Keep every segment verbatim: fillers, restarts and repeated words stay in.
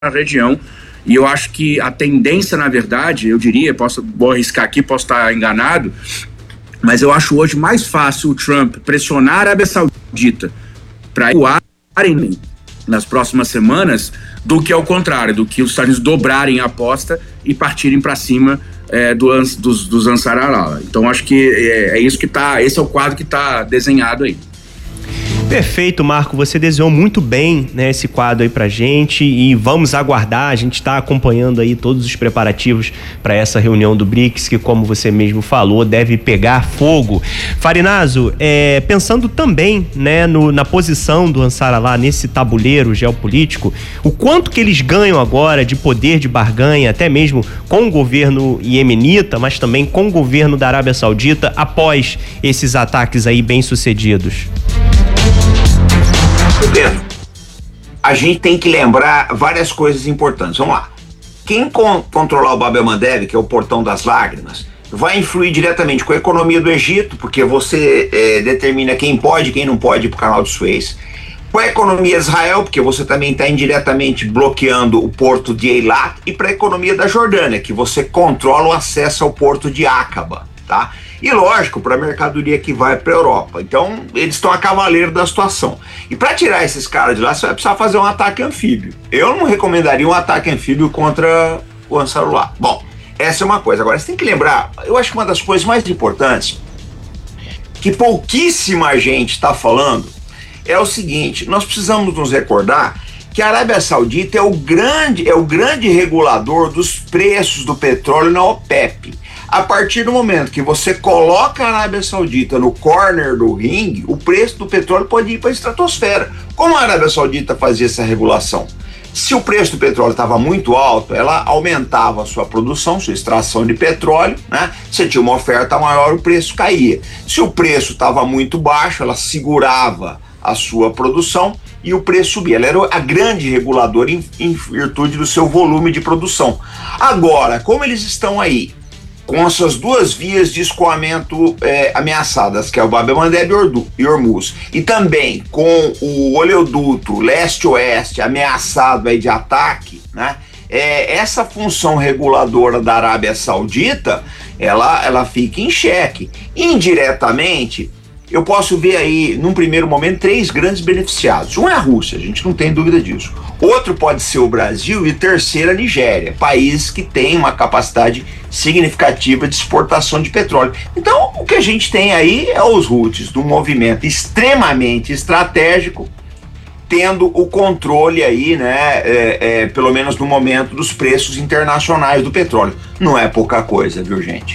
a região. E eu acho que a tendência, na verdade, eu diria, posso vou arriscar aqui, posso estar enganado, mas eu acho hoje mais fácil o Trump pressionar a Arábia Saudita para atuarem nas próximas semanas do que ao contrário, do que os Estados Unidos dobrarem a aposta e partirem para cima é, do, dos, dos Ansar Allah. Então acho que é, é isso que tá, esse é o quadro que está desenhado aí. Perfeito, Marco, você desenhou muito bem, né, esse quadro aí pra gente e vamos aguardar, a gente está acompanhando aí todos os preparativos para essa reunião do BRICS, que como você mesmo falou, deve pegar fogo. Farinazo, é, pensando também, né, no, na posição do Ansar Allah nesse tabuleiro geopolítico, o quanto que eles ganham agora de poder de barganha, até mesmo com o governo iemenita, mas também com o governo da Arábia Saudita, após esses ataques aí bem-sucedidos? Pedro, a gente tem que lembrar várias coisas importantes. Vamos lá. Quem con- controlar o Bab el-Mandeb, que é o portão das lágrimas, vai influir diretamente com a economia do Egito, porque você é, determina quem pode e quem não pode ir para o canal de Suez. Com a economia de Israel, porque você também está indiretamente bloqueando o porto de Eilat. E para a economia da Jordânia, que você controla o acesso ao porto de Aqaba, tá? E lógico, para a mercadoria que vai para a Europa. Então, eles estão a cavaleiro da situação. E para tirar esses caras de lá, você vai precisar fazer um ataque anfíbio. Eu não recomendaria um ataque anfíbio contra o Ansarullah. Bom, essa é uma coisa. Agora, você tem que lembrar, eu acho que uma das coisas mais importantes, que pouquíssima gente está falando, é o seguinte: nós precisamos nos recordar que a Arábia Saudita é o grande, é o grande regulador dos preços do petróleo na OPEP. A partir do momento que você coloca a Arábia Saudita no corner do ringue, o preço do petróleo pode ir para a estratosfera. Como a Arábia Saudita fazia essa regulação? Se o preço do petróleo estava muito alto, ela aumentava a sua produção, sua extração de petróleo, né? Se tinha uma oferta maior, o preço caía. Se o preço estava muito baixo, ela segurava a sua produção e o preço subia. Ela era a grande reguladora em, em virtude do seu volume de produção. Agora, como eles estão aí com essas duas vias de escoamento é, ameaçadas, que é o Bab el-Mandeb e Hormuz, e também com o oleoduto leste-oeste ameaçado aí de ataque, né? É, essa função reguladora da Arábia Saudita, ela, ela fica em xeque. Indiretamente, eu posso ver aí, num primeiro momento, três grandes beneficiados. Um é a Rússia, a gente não tem dúvida disso. Outro pode ser o Brasil e terceiro a Nigéria, países que têm uma capacidade significativa de exportação de petróleo. Então, o que a gente tem aí é os Houthis, num movimento extremamente estratégico, tendo o controle aí, né, é, é, pelo menos no momento, dos preços internacionais do petróleo. Não é pouca coisa, viu, gente?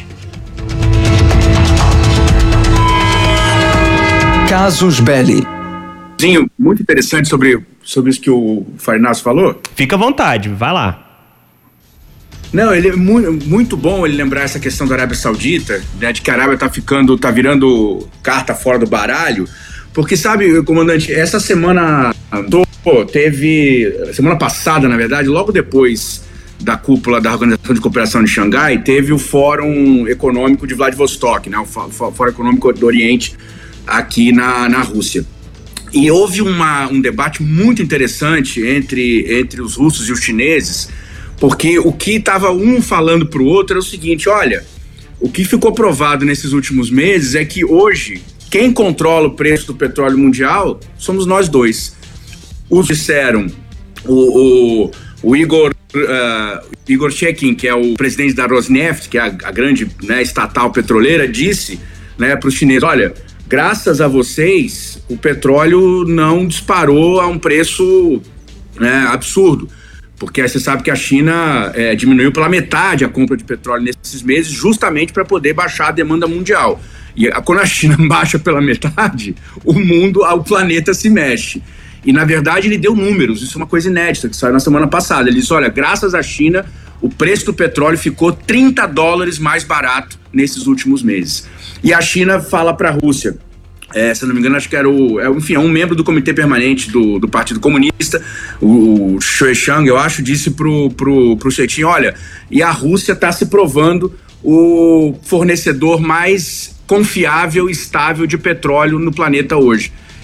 Casus Belli. Muito interessante sobre, sobre isso que o Farinazo falou. Fica à vontade, vai lá. Não, ele é muito, muito bom ele lembrar essa questão da Arábia Saudita, né, de que a Arábia tá ficando, tá virando carta fora do baralho, porque sabe, comandante, essa semana teve, semana passada, na verdade, logo depois da cúpula da Organização de Cooperação de Xangai, teve o Fórum Econômico de Vladivostok, né, o Fórum Econômico do Oriente, aqui na, na Rússia. E houve uma, um debate muito interessante entre, entre os russos e os chineses, porque o que estava um falando para o outro era o seguinte: olha, o que ficou provado nesses últimos meses é que hoje quem controla o preço do petróleo mundial somos nós dois. Os disseram, o, o, o Igor, uh, Igor Shekin, que é o presidente da Rosneft, que é a, a grande, né, estatal petroleira, disse, né, para os chineses: olha, graças a vocês, o petróleo não disparou a um preço, né, absurdo, porque você sabe que a China é, diminuiu pela metade a compra de petróleo nesses meses, justamente para poder baixar a demanda mundial. E quando a China baixa pela metade, o mundo, o planeta se mexe. E, na verdade, ele deu números, isso é uma coisa inédita, que saiu na semana passada. Ele disse: olha, graças à China, o preço do petróleo ficou trinta dólares mais barato nesses últimos meses. E a China fala para a Rússia, é, se não me engano, acho que era o, é, enfim, é um membro do Comitê Permanente do, do Partido Comunista, o, o Xue Shang, eu acho, disse pro, pro, pro Cetin: olha, e a Rússia está se provando o fornecedor mais confiável e estável de petróleo no planeta hoje.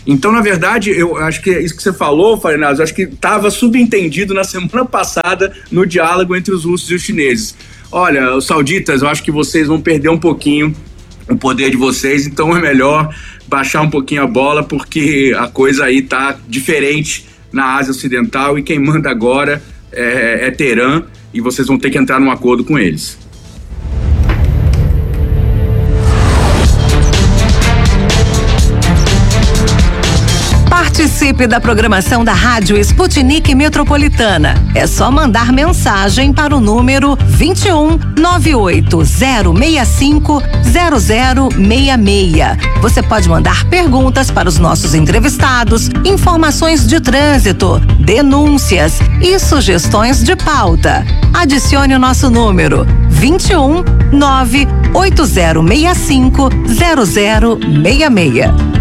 Então, na verdade, eu acho que isso que você falou, Farinazo, eu acho que estava subentendido na semana passada no diálogo entre os russos e os chineses. Olha, os sauditas, eu acho que vocês vão perder um pouquinho o poder de vocês, então é melhor baixar um pouquinho a bola, porque a coisa aí tá diferente na Ásia Ocidental e quem manda agora é, é Teherã e vocês vão ter que entrar num acordo com eles. Participe da programação da Rádio Sputnik Metropolitana. É só mandar mensagem para o número vinte e um, nove oito zero seis cinco, zero zero seis seis. Você pode mandar perguntas para os nossos entrevistados, informações de trânsito, denúncias e sugestões de pauta. Adicione o nosso número vinte e um, nove oito zero seis cinco, zero zero seis seis.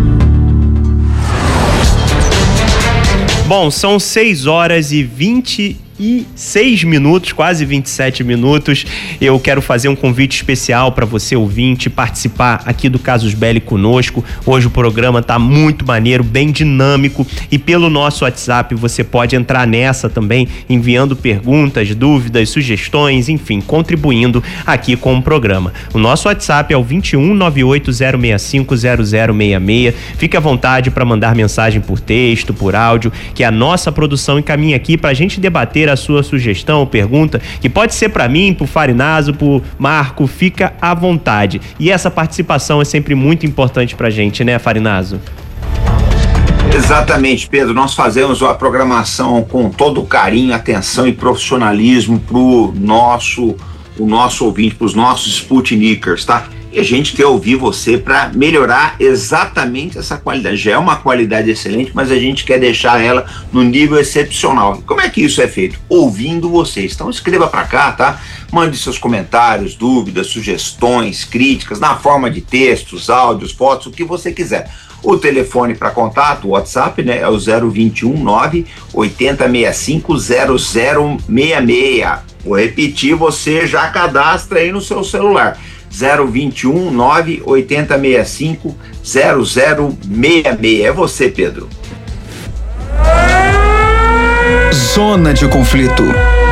Bom, são seis horas e vinte e seis minutos, quase vinte e sete minutos. Eu quero fazer um convite especial para você, ouvinte, participar aqui do Casus Belli conosco. Hoje o programa tá muito maneiro, bem dinâmico, e pelo nosso WhatsApp você pode entrar nessa também, enviando perguntas, dúvidas, sugestões, enfim, contribuindo aqui com o programa. O nosso WhatsApp é o vinte e um, nove oito zero seis cinco, zero zero seis seis. Fique à vontade para mandar mensagem por texto, por áudio, que a nossa produção encaminha aqui para a gente debater a sua sugestão ou pergunta, que pode ser para mim, pro Farinazo, pro Marco, fica à vontade. E essa participação é sempre muito importante pra gente, né, Farinazo? Exatamente, Pedro. Nós fazemos a programação com todo carinho, atenção e profissionalismo pro nosso, o nosso ouvinte, pros nossos Sputnikers, tá? E a gente quer ouvir você para melhorar exatamente essa qualidade. Já é uma qualidade excelente, mas a gente quer deixar ela no nível excepcional. E como é que isso é feito? Ouvindo vocês. Então escreva para cá, tá? Mande seus comentários, dúvidas, sugestões, críticas, na forma de textos, áudios, fotos, o que você quiser. O telefone para contato, o WhatsApp, né, é o zero vinte e um, nove oito zero seis cinco, zero zero seis seis. Vou repetir, você já cadastra aí no seu celular. zero vinte e um, nove oito zero seis cinco, zero zero seis seis. É você, Pedro. Zona de conflito.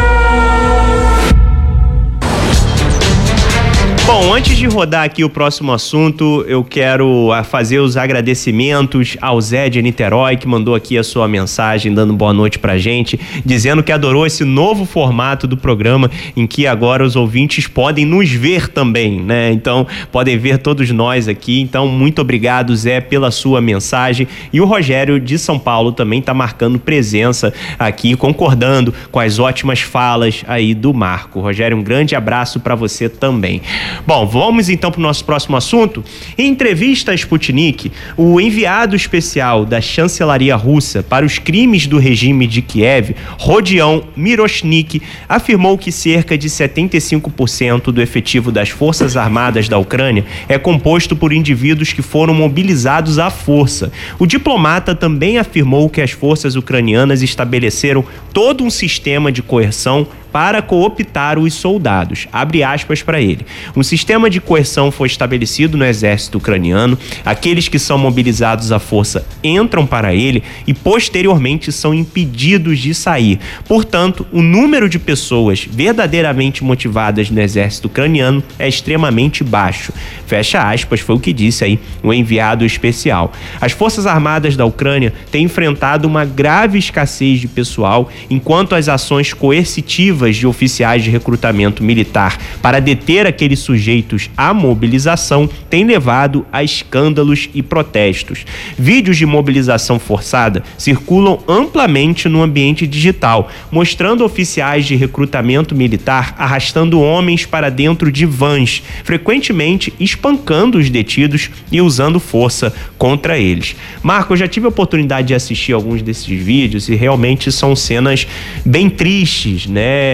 Bom, antes de rodar aqui o próximo assunto, eu quero fazer os agradecimentos ao Zé de Niterói, que mandou aqui a sua mensagem, dando boa noite pra gente, dizendo que adorou esse novo formato do programa, em que agora os ouvintes podem nos ver também, né? Então, podem ver todos nós aqui. Então, muito obrigado, Zé, pela sua mensagem. E o Rogério de São Paulo também tá marcando presença aqui, concordando com as ótimas falas aí do Marco. Rogério, um grande abraço pra você também. Bom, vamos então para o nosso próximo assunto. Em entrevista à Sputnik, o enviado especial da chancelaria russa para os crimes do regime de Kiev, Rodion Miroshnik, afirmou que cerca de setenta e cinco por cento do efetivo das Forças Armadas da Ucrânia é composto por indivíduos que foram mobilizados à força. O diplomata também afirmou que as forças ucranianas estabeleceram todo um sistema de coerção para cooptar os soldados. Abre aspas para ele. Um sistema de coerção foi estabelecido no exército ucraniano. Aqueles que são mobilizados à força entram para ele e posteriormente são impedidos de sair. Portanto, o número de pessoas verdadeiramente motivadas no exército ucraniano é extremamente baixo. Fecha aspas, foi o que disse aí o enviado especial. As Forças Armadas da Ucrânia têm enfrentado uma grave escassez de pessoal, enquanto as ações coercitivas de oficiais de recrutamento militar para deter aqueles sujeitos à mobilização têm levado a escândalos e protestos. Vídeos de mobilização forçada circulam amplamente no ambiente digital, mostrando oficiais de recrutamento militar arrastando homens para dentro de vans, frequentemente espancando os detidos e usando força contra eles. Marco, eu já tive a oportunidade de assistir alguns desses vídeos e realmente são cenas bem tristes, né?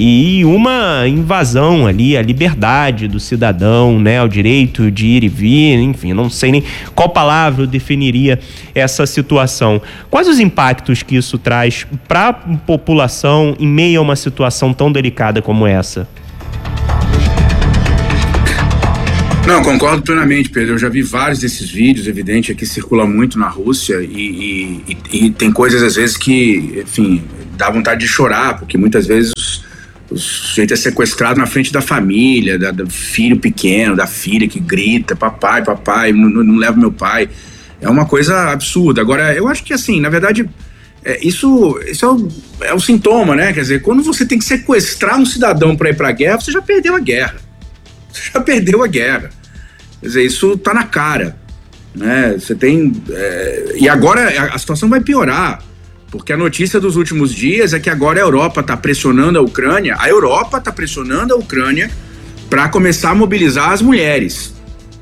E uma invasão ali à liberdade do cidadão, né? Ao direito de ir e vir, enfim, não sei nem qual palavra eu definiria essa situação. Quais os impactos que isso traz para a população em meio a uma situação tão delicada como essa? Não, concordo plenamente, Pedro. Eu já vi vários desses vídeos, evidente, aqui circula muito na Rússia e, e, e tem coisas às vezes que, enfim, dá vontade de chorar, porque muitas vezes o sujeito é sequestrado na frente da família, da, do filho pequeno, da filha que grita, papai, papai, não, não leva meu pai. É uma coisa absurda. Agora, eu acho que assim, na verdade, é, isso, isso é, o, é o sintoma, né? Quer dizer, quando você tem que sequestrar um cidadão para ir para a guerra, você já perdeu a guerra. Você já perdeu a guerra. Quer dizer, isso tá na cara, né? Você tem... É, e agora a, a situação vai piorar, porque a notícia dos últimos dias é que agora a Europa tá pressionando a Ucrânia, a Europa tá pressionando a Ucrânia para começar a mobilizar as mulheres.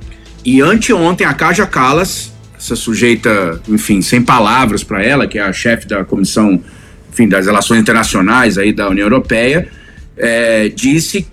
E anteontem a Kaja Kallas, essa sujeita, enfim, sem palavras para ela, que é a chefe da Comissão, enfim, das Relações Internacionais aí da União Europeia, É, disse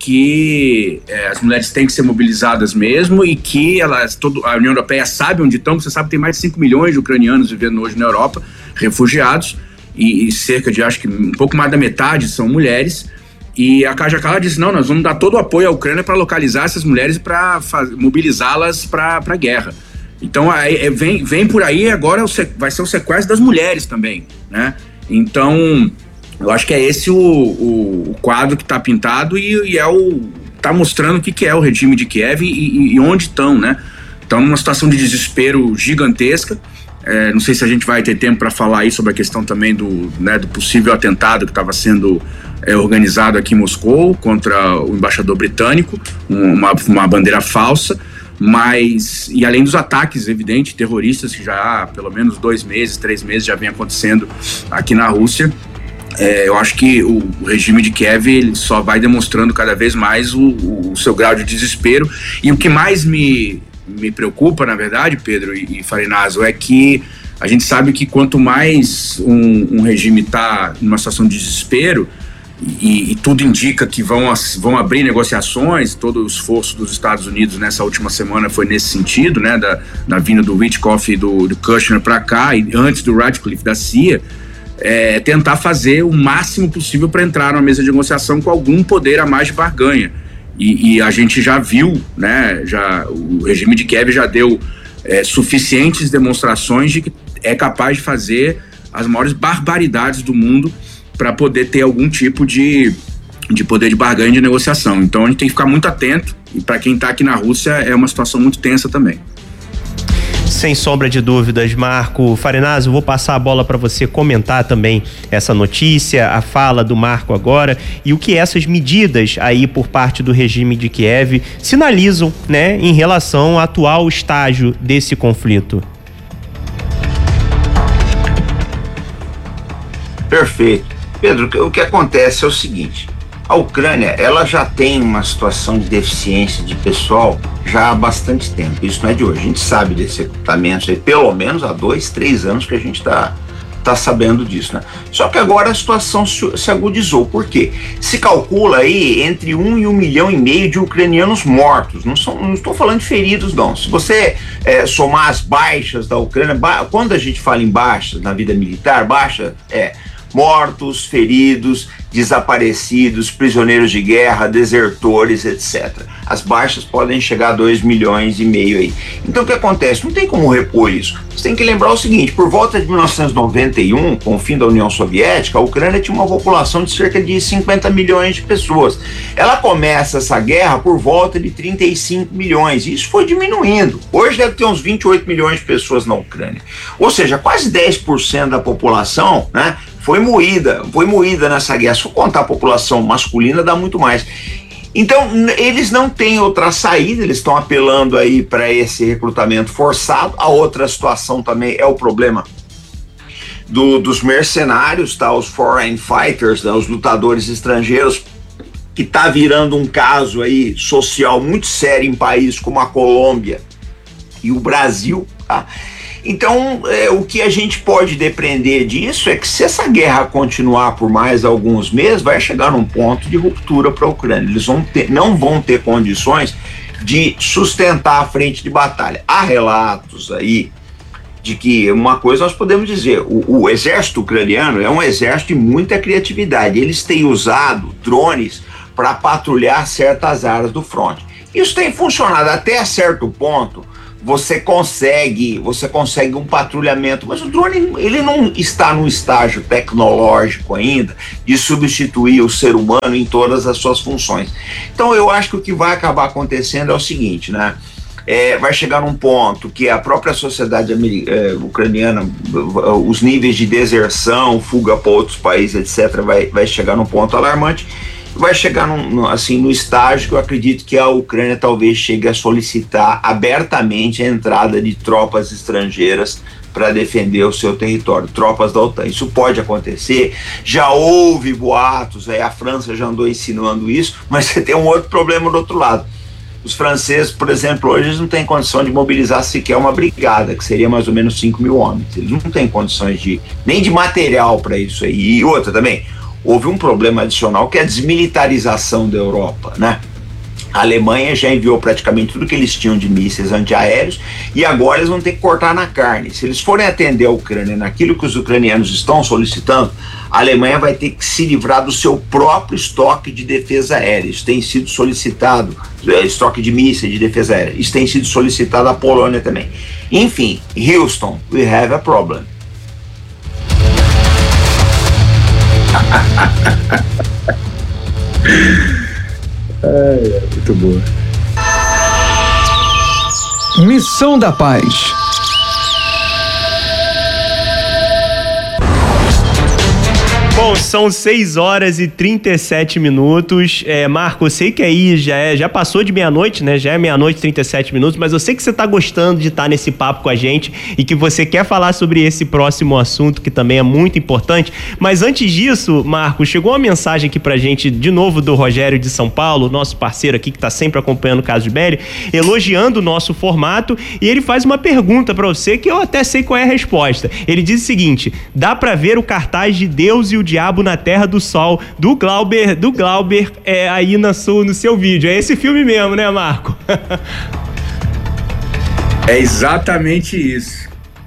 que é, as mulheres têm que ser mobilizadas mesmo e que elas, todo, a União Europeia sabe onde estão. Você sabe que tem mais de cinco milhões de ucranianos vivendo hoje na Europa, refugiados, e, e cerca de, acho que um pouco mais da metade são mulheres. E a Kaja Kallas disse, não, nós vamos dar todo o apoio à Ucrânia para localizar essas mulheres e para mobilizá-las para a guerra. Então aí, vem, vem por aí agora o, vai ser o sequestro das mulheres também, né? Então... eu acho que é esse o, o, o quadro que está pintado e, e é o está mostrando o que, que é o regime de Kiev e, e onde estão, né? Estão numa situação de desespero gigantesca. É, não sei se a gente vai ter tempo para falar aí sobre a questão também do, né, do possível atentado que estava sendo é, organizado aqui em Moscou contra o embaixador britânico, uma, uma bandeira falsa. Mas, e além dos ataques, evidente, terroristas que já há pelo menos dois meses, três meses já vem acontecendo aqui na Rússia. É, eu acho que o, o regime de Kiev ele só vai demonstrando cada vez mais o, o seu grau de desespero. E o que mais me, me preocupa, na verdade, Pedro e, e Farinazo, é que a gente sabe que quanto mais um, um regime está numa situação de desespero, e, e tudo indica que vão, vão abrir negociações, todo o esforço dos Estados Unidos nessa última semana foi nesse sentido, né, da, da vinda do Witkoff e do, do Kushner para cá, e antes do Ratcliffe da C I A, É, tentar fazer o máximo possível para entrar numa mesa de negociação com algum poder a mais de barganha. E, e a gente já viu, né, já, o regime de Kiev já deu é, suficientes demonstrações de que é capaz de fazer as maiores barbaridades do mundo para poder ter algum tipo de, de poder de barganha e de negociação. Então a gente tem que ficar muito atento, e para quem está aqui na Rússia é uma situação muito tensa também. Sem sombra de dúvidas, Marco Farinazo, vou passar a bola para você comentar também essa notícia, a fala do Marco agora e o que essas medidas aí por parte do regime de Kiev sinalizam, né, em relação ao atual estágio desse conflito. Perfeito. Pedro, o que acontece é o seguinte: a Ucrânia, ela já tem uma situação de deficiência de pessoal já há bastante tempo. Isso não é de hoje. A gente sabe desse recrutamento aí, pelo menos há dois, três anos que a gente está tá sabendo disso, né? Só que agora a situação se, se agudizou. Por quê? Se calcula aí entre um e um milhão e meio de ucranianos mortos. Não, são, não estou falando de feridos, não. Se você é, somar as baixas da Ucrânia, ba- quando a gente fala em baixas na vida militar, baixa é mortos, feridos, desaparecidos, prisioneiros de guerra, desertores, etcétera. As baixas podem chegar a dois milhões e meio aí. Então o que acontece? Não tem como repor isso. Você tem que lembrar o seguinte: por volta de mil novecentos e noventa e um, com o fim da União Soviética, a Ucrânia tinha uma população de cerca de cinquenta milhões de pessoas. Ela começa essa guerra por volta de trinta e cinco milhões, e isso foi diminuindo. Hoje deve ter uns vinte e oito milhões de pessoas na Ucrânia. Ou seja, quase dez por cento da população, né, foi moída, foi moída nessa guerra. Se for contar a população masculina, dá muito mais. Então, eles não têm outra saída, eles estão apelando aí para esse recrutamento forçado. A outra situação também é o problema do, dos mercenários, tá? Os foreign fighters, né? Os lutadores estrangeiros, que está virando um caso aí social muito sério em países como a Colômbia e o Brasil, tá? Então, é, o que a gente pode depreender disso é que se essa guerra continuar por mais alguns meses, vai chegar num ponto de ruptura para a Ucrânia. Eles vão ter, não vão ter condições de sustentar a frente de batalha. Há relatos aí de que uma coisa nós podemos dizer: o, o exército ucraniano é um exército de muita criatividade. Eles têm usado drones para patrulhar certas áreas do fronte. Isso tem funcionado até certo ponto. Você consegue, você consegue um patrulhamento, mas o drone ele não está no estágio tecnológico ainda de substituir o ser humano em todas as suas funções. Então eu acho que o que vai acabar acontecendo é o seguinte, né? É, vai chegar num ponto que a própria sociedade é, ucraniana, os níveis de deserção, fuga para outros países, etcétera, vai, vai chegar num ponto alarmante. Vai chegar num, assim, no estágio que eu acredito que a Ucrânia talvez chegue a solicitar abertamente a entrada de tropas estrangeiras para defender o seu território, tropas da OTAN. Isso pode acontecer, já houve boatos, aí a França já andou insinuando isso, mas você tem um outro problema do outro lado. Os franceses, por exemplo, hoje eles não têm condição de mobilizar sequer uma brigada, que seria mais ou menos cinco mil homens. Eles não têm condições de, nem de material para isso aí. E outra também, houve um problema adicional que é a desmilitarização da Europa, né? A Alemanha já enviou praticamente tudo que eles tinham de mísseis antiaéreos e agora eles vão ter que cortar na carne. Se eles forem atender a Ucrânia naquilo que os ucranianos estão solicitando, a Alemanha vai ter que se livrar do seu próprio estoque de defesa aérea. Isso tem sido solicitado, estoque de mísseis de defesa aérea. Isso tem sido solicitado à Polônia também. Enfim, Houston, we have a problem. É, muito boa. Missão da Paz. Bom, são seis horas e trinta e sete minutos. É, Marco, eu sei que aí já, é, já passou de meia-noite, né? Já é meia-noite e trinta e sete minutos, mas eu sei que você tá gostando de estar nesse papo com a gente e que você quer falar sobre esse próximo assunto, que também é muito importante. Mas antes disso, Marco, chegou uma mensagem aqui pra gente, de novo, do Rogério de São Paulo, nosso parceiro aqui que tá sempre acompanhando o Caso Belli, elogiando o nosso formato, e ele faz uma pergunta pra você que eu até sei qual é a resposta. Ele diz o seguinte: dá pra ver o cartaz de Deus e o Diabo na Terra do Sol, do Glauber, do Glauber é, aí na sua, no seu vídeo. É esse filme mesmo, né, Marco? É exatamente isso.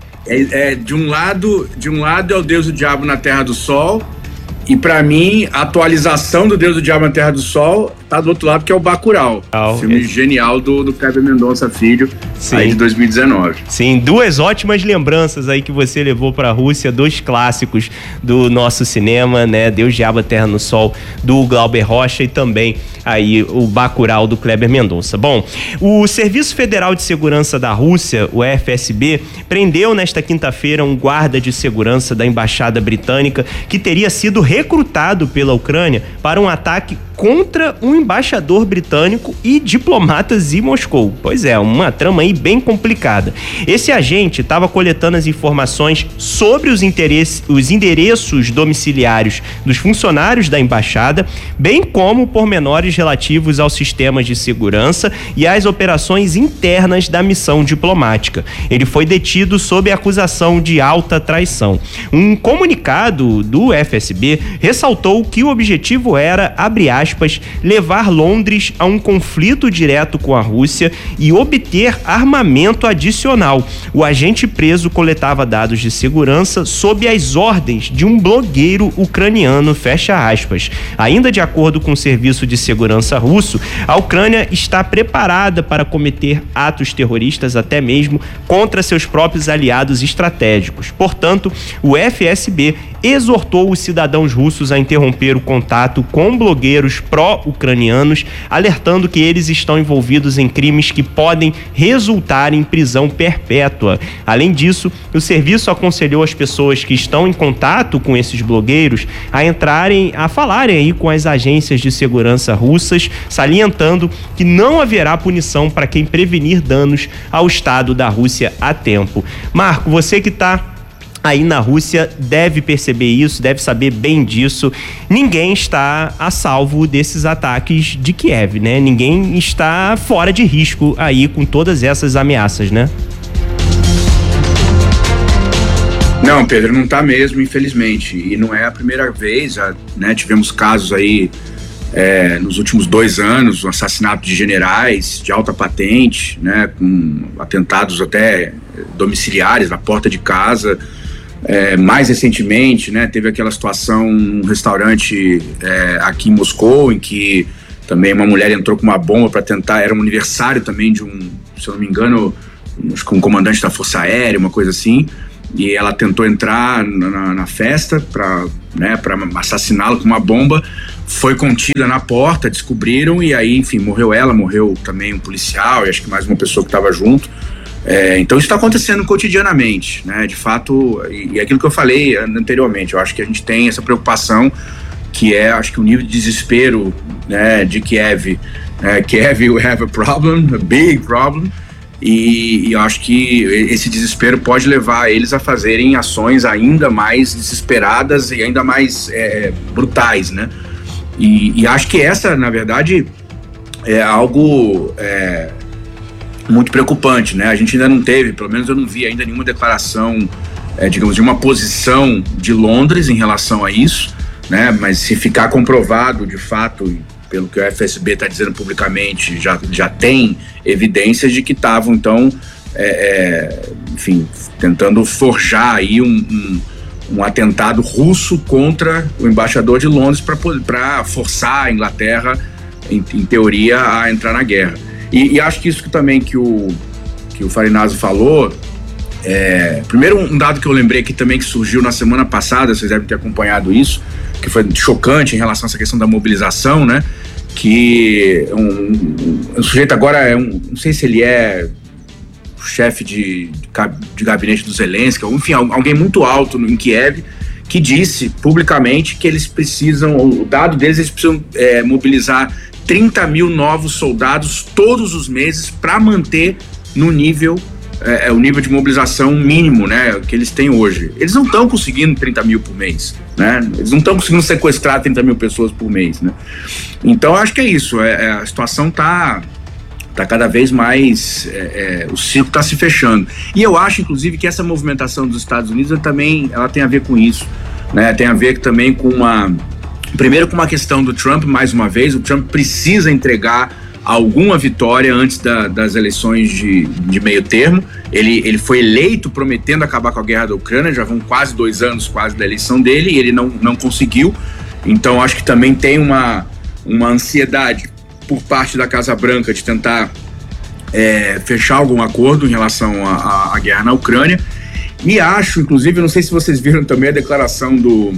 É, é, de um lado, de um lado é o Deus e o Diabo na Terra do Sol, e pra mim a atualização do Deus e o Diabo na Terra do Sol tá do outro lado, que é o Bacurau, oh, filme esse... genial do, do Kleber Mendonça Filho, sim, aí de dois mil e dezenove. Sim, duas ótimas lembranças aí que você levou pra Rússia, dois clássicos do nosso cinema, né? Deus, Diabo, Terra no Sol, do Glauber Rocha, e também aí o Bacurau do Kleber Mendonça. Bom, o Serviço Federal de Segurança da Rússia, o F S B, prendeu nesta quinta-feira um guarda de segurança da Embaixada Britânica que teria sido recrutado pela Ucrânia para um ataque contra um embaixador britânico e diplomatas em Moscou. Pois é, uma trama aí bem complicada. Esse agente estava coletando as informações sobre os, os endereços domiciliários dos funcionários da embaixada, bem como pormenores relativos aos sistemas de segurança e às operações internas da missão diplomática. Ele foi detido sob acusação de alta traição. Um comunicado do F S B ressaltou que o objetivo era, abre aspas, levar Londres a um conflito direto com a Rússia e obter armamento adicional. O agente preso coletava dados de segurança sob as ordens de um blogueiro ucraniano, fecha aspas. Ainda de acordo com o Serviço de Segurança russo, a Ucrânia está preparada para cometer atos terroristas até mesmo contra seus próprios aliados estratégicos. Portanto, o F S B exortou os cidadãos russos a interromper o contato com blogueiros pró-ucranianos, alertando que eles estão envolvidos em crimes que podem resultar em prisão perpétua. Além disso, o serviço aconselhou as pessoas que estão em contato com esses blogueiros a entrarem, a falarem aí com as agências de segurança russas, salientando que não haverá punição para quem prevenir danos ao Estado da Rússia a tempo. Marco, você que está aí na Rússia deve perceber isso, deve saber bem disso. Ninguém está a salvo desses ataques de Kiev, né? Ninguém está fora de risco aí com todas essas ameaças, né? Não, Pedro, não está mesmo, infelizmente. E não é a primeira vez, já, né? Tivemos casos aí é, nos últimos dois anos, o assassinato de generais de alta patente, né? Com atentados até domiciliares na porta de casa. É, mais recentemente, né, teve aquela situação num restaurante é, aqui em Moscou, em que também uma mulher entrou com uma bomba para tentar, era um aniversário também de um, se eu não me engano, acho que um comandante da Força Aérea, uma coisa assim, e ela tentou entrar na, na festa para, né, para assassiná-lo com uma bomba, foi contida na porta, descobriram, e aí, enfim, morreu ela, morreu também um policial e acho que mais uma pessoa que estava junto. É, então isso está acontecendo cotidianamente, né? De fato, e, e aquilo que eu falei anteriormente, eu acho que a gente tem essa preocupação, que é, acho que o nível de desespero, né, de Kiev, é, Kiev, we have a problem, a big problem, e, e eu acho que esse desespero pode levar eles a fazerem ações ainda mais desesperadas e ainda mais é, brutais, né? E, e acho que essa, na verdade, é algo é, muito preocupante, né? A gente ainda não teve, pelo menos eu não vi ainda nenhuma declaração, é, digamos, de uma posição de Londres em relação a isso, né? Mas se ficar comprovado, de fato, pelo que o F S B está dizendo publicamente, já, já tem evidências de que estavam, então, é, é, enfim, tentando forjar aí um, um, um atentado russo contra o embaixador de Londres para forçar a Inglaterra, em, em teoria, a entrar na guerra. E, e acho que isso que também que o, que o Farinazzo falou, é, primeiro um dado que eu lembrei aqui também que surgiu na semana passada, vocês devem ter acompanhado isso, que foi chocante em relação a essa questão da mobilização, né? Que um, um, um sujeito agora é um, não sei se ele é chefe de, de gabinete do Zelensky, ou enfim, alguém muito alto em Kiev, que disse publicamente que eles precisam, o dado deles, eles precisam é, mobilizar trinta mil novos soldados todos os meses para manter no nível, é, o nível de mobilização mínimo, né, que eles têm hoje. Eles não estão conseguindo trinta mil por mês, né? Eles não estão conseguindo sequestrar trinta mil pessoas por mês, né? Então acho que é isso, é, é, a situação tá, tá cada vez mais, é, é, o ciclo está se fechando. E eu acho, inclusive, que essa movimentação dos Estados Unidos também, ela tem a ver com isso, né? Tem a ver também com uma, primeiro com uma questão do Trump, mais uma vez, o Trump precisa entregar alguma vitória antes da, das eleições de, de meio termo. Ele, ele foi eleito prometendo acabar com a guerra da Ucrânia, já vão quase dois anos quase da eleição dele, e ele não, não conseguiu. Então acho que também tem uma, uma ansiedade por parte da Casa Branca de tentar é, fechar algum acordo em relação à guerra na Ucrânia. E acho, inclusive, não sei se vocês viram também a declaração do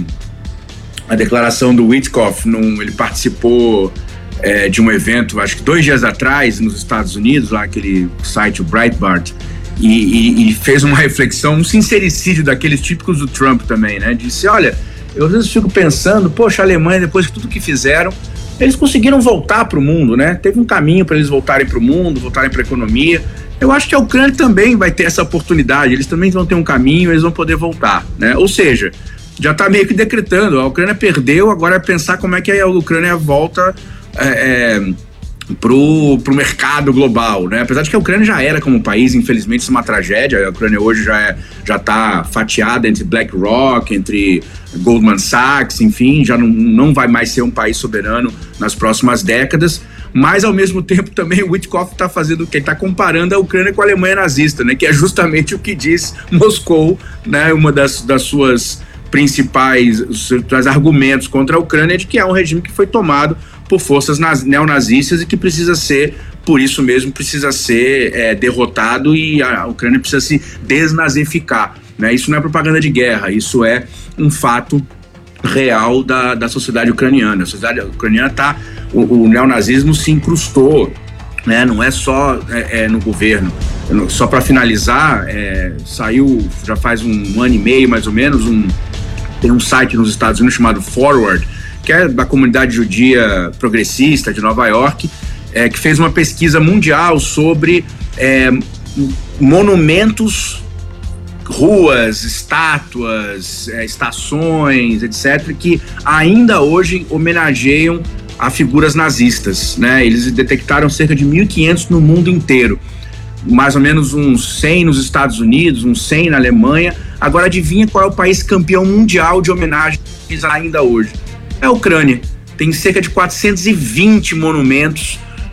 a declaração do Witkoff, num, ele participou É, de um evento, acho que dois dias atrás, nos Estados Unidos, lá aquele site, o Breitbart, e, e, e fez uma reflexão, um sincericídio daqueles típicos do Trump também, né? Disse, olha, eu às vezes fico pensando, poxa, a Alemanha, depois de tudo que fizeram, eles conseguiram voltar para o mundo, né? Teve um caminho para eles voltarem para o mundo, voltarem para a economia. Eu acho que a Ucrânia também vai ter essa oportunidade, eles também vão ter um caminho, eles vão poder voltar, né? Ou seja, já está meio que decretando, a Ucrânia perdeu, agora é pensar como é que a Ucrânia volta É, é, pro, pro mercado global, né? Apesar de que a Ucrânia já era como país, infelizmente isso é uma tragédia, a Ucrânia hoje já, é, já tá fatiada entre BlackRock, entre Goldman Sachs, enfim, já não, não vai mais ser um país soberano nas próximas décadas, mas ao mesmo tempo também o Witkoff está fazendo o que? Ele está comparando a Ucrânia com a Alemanha nazista, né? Que é justamente o que diz Moscou, né? Uma das, das suas principais os principais argumentos contra a Ucrânia é de que é um regime que foi tomado por forças neonazistas e que precisa ser, por isso mesmo, precisa ser é, derrotado e a Ucrânia precisa se desnazificar, né? Isso não é propaganda de guerra, isso é um fato real da, da sociedade ucraniana. A sociedade ucraniana tá, o, o neonazismo se incrustou, né? Não é só é, é, no governo. Só para finalizar, é, saiu já faz um, um ano e meio mais ou menos, um, tem um site nos Estados Unidos chamado Forward, que é da comunidade judia progressista de Nova York, é, que fez uma pesquisa mundial sobre é, monumentos, ruas, estátuas, é, estações, etcétera, que ainda hoje homenageiam a figuras nazistas, né? Eles detectaram cerca de mil e quinhentos no mundo inteiro, mais ou menos uns cem nos Estados Unidos, uns cem na Alemanha. Agora adivinha qual é o país campeão mundial de homenagens ainda hoje? É a Ucrânia. Tem cerca de quatrocentos e vinte monumentos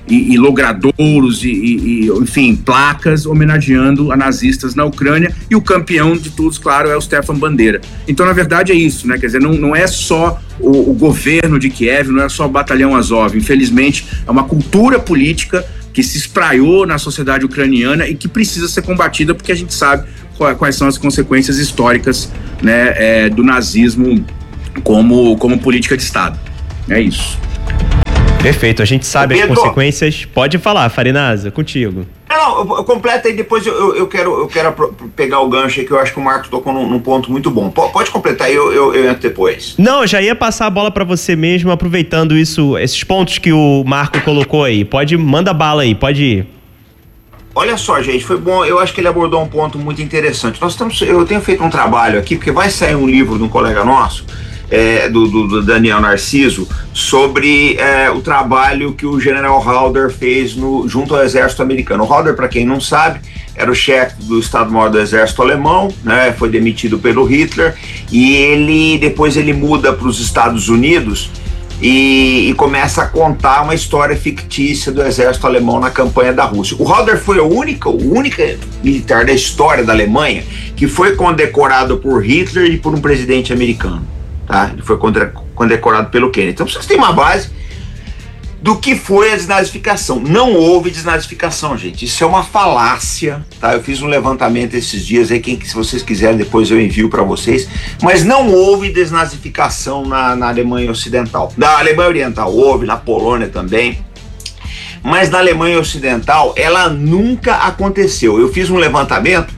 e, e logradouros e, e, enfim, placas homenageando a nazistas na Ucrânia, e o campeão de todos, claro, é o Stefan Bandeira. Então, na verdade, é isso, né? Quer dizer, não, não é só o, o governo de Kiev, não é só o batalhão Azov. Infelizmente, é uma cultura política que se espraiou na sociedade ucraniana e que precisa ser combatida, porque a gente sabe quais são as consequências históricas, né, é, do nazismo como, como política de Estado. É isso. Perfeito, a gente sabe Pedro, as consequências. Pode falar, Farinazza, contigo. Não, eu, eu completo e depois eu, eu, eu, quero, eu quero pegar o gancho aí, que eu acho que o Marcos tocou num, num ponto muito bom. P- pode completar aí, eu, eu, eu entro depois. Não, eu já ia passar a bola para você mesmo, aproveitando isso, esses pontos que o Marco colocou aí. Pode, manda bala aí, pode ir. Olha só, gente, foi bom, eu acho que ele abordou um ponto muito interessante. Nós estamos, eu tenho feito um trabalho aqui, porque vai sair um livro de um colega nosso, É, do, do, do Daniel Narciso, sobre é, o trabalho que o General Halder fez no, junto ao exército americano. O Halder, para quem não sabe, era o chefe do Estado-Maior do Exército Alemão, né, foi demitido pelo Hitler, e ele depois ele muda para os Estados Unidos e, e começa a contar uma história fictícia do exército alemão na campanha da Rússia. O Halder foi o único, o único militar da história da Alemanha que foi condecorado por Hitler e por um presidente americano. Tá? Ele foi condecorado pelo Kennedy. Então vocês têm uma base do que foi a desnazificação. Não houve desnazificação, gente. Isso é uma falácia, tá? Eu fiz um levantamento esses dias aí, quem, se vocês quiserem depois eu envio para vocês, mas não houve desnazificação na, na Alemanha Ocidental. Na Alemanha Oriental houve, na Polônia também, mas na Alemanha Ocidental ela nunca aconteceu. Eu fiz um levantamento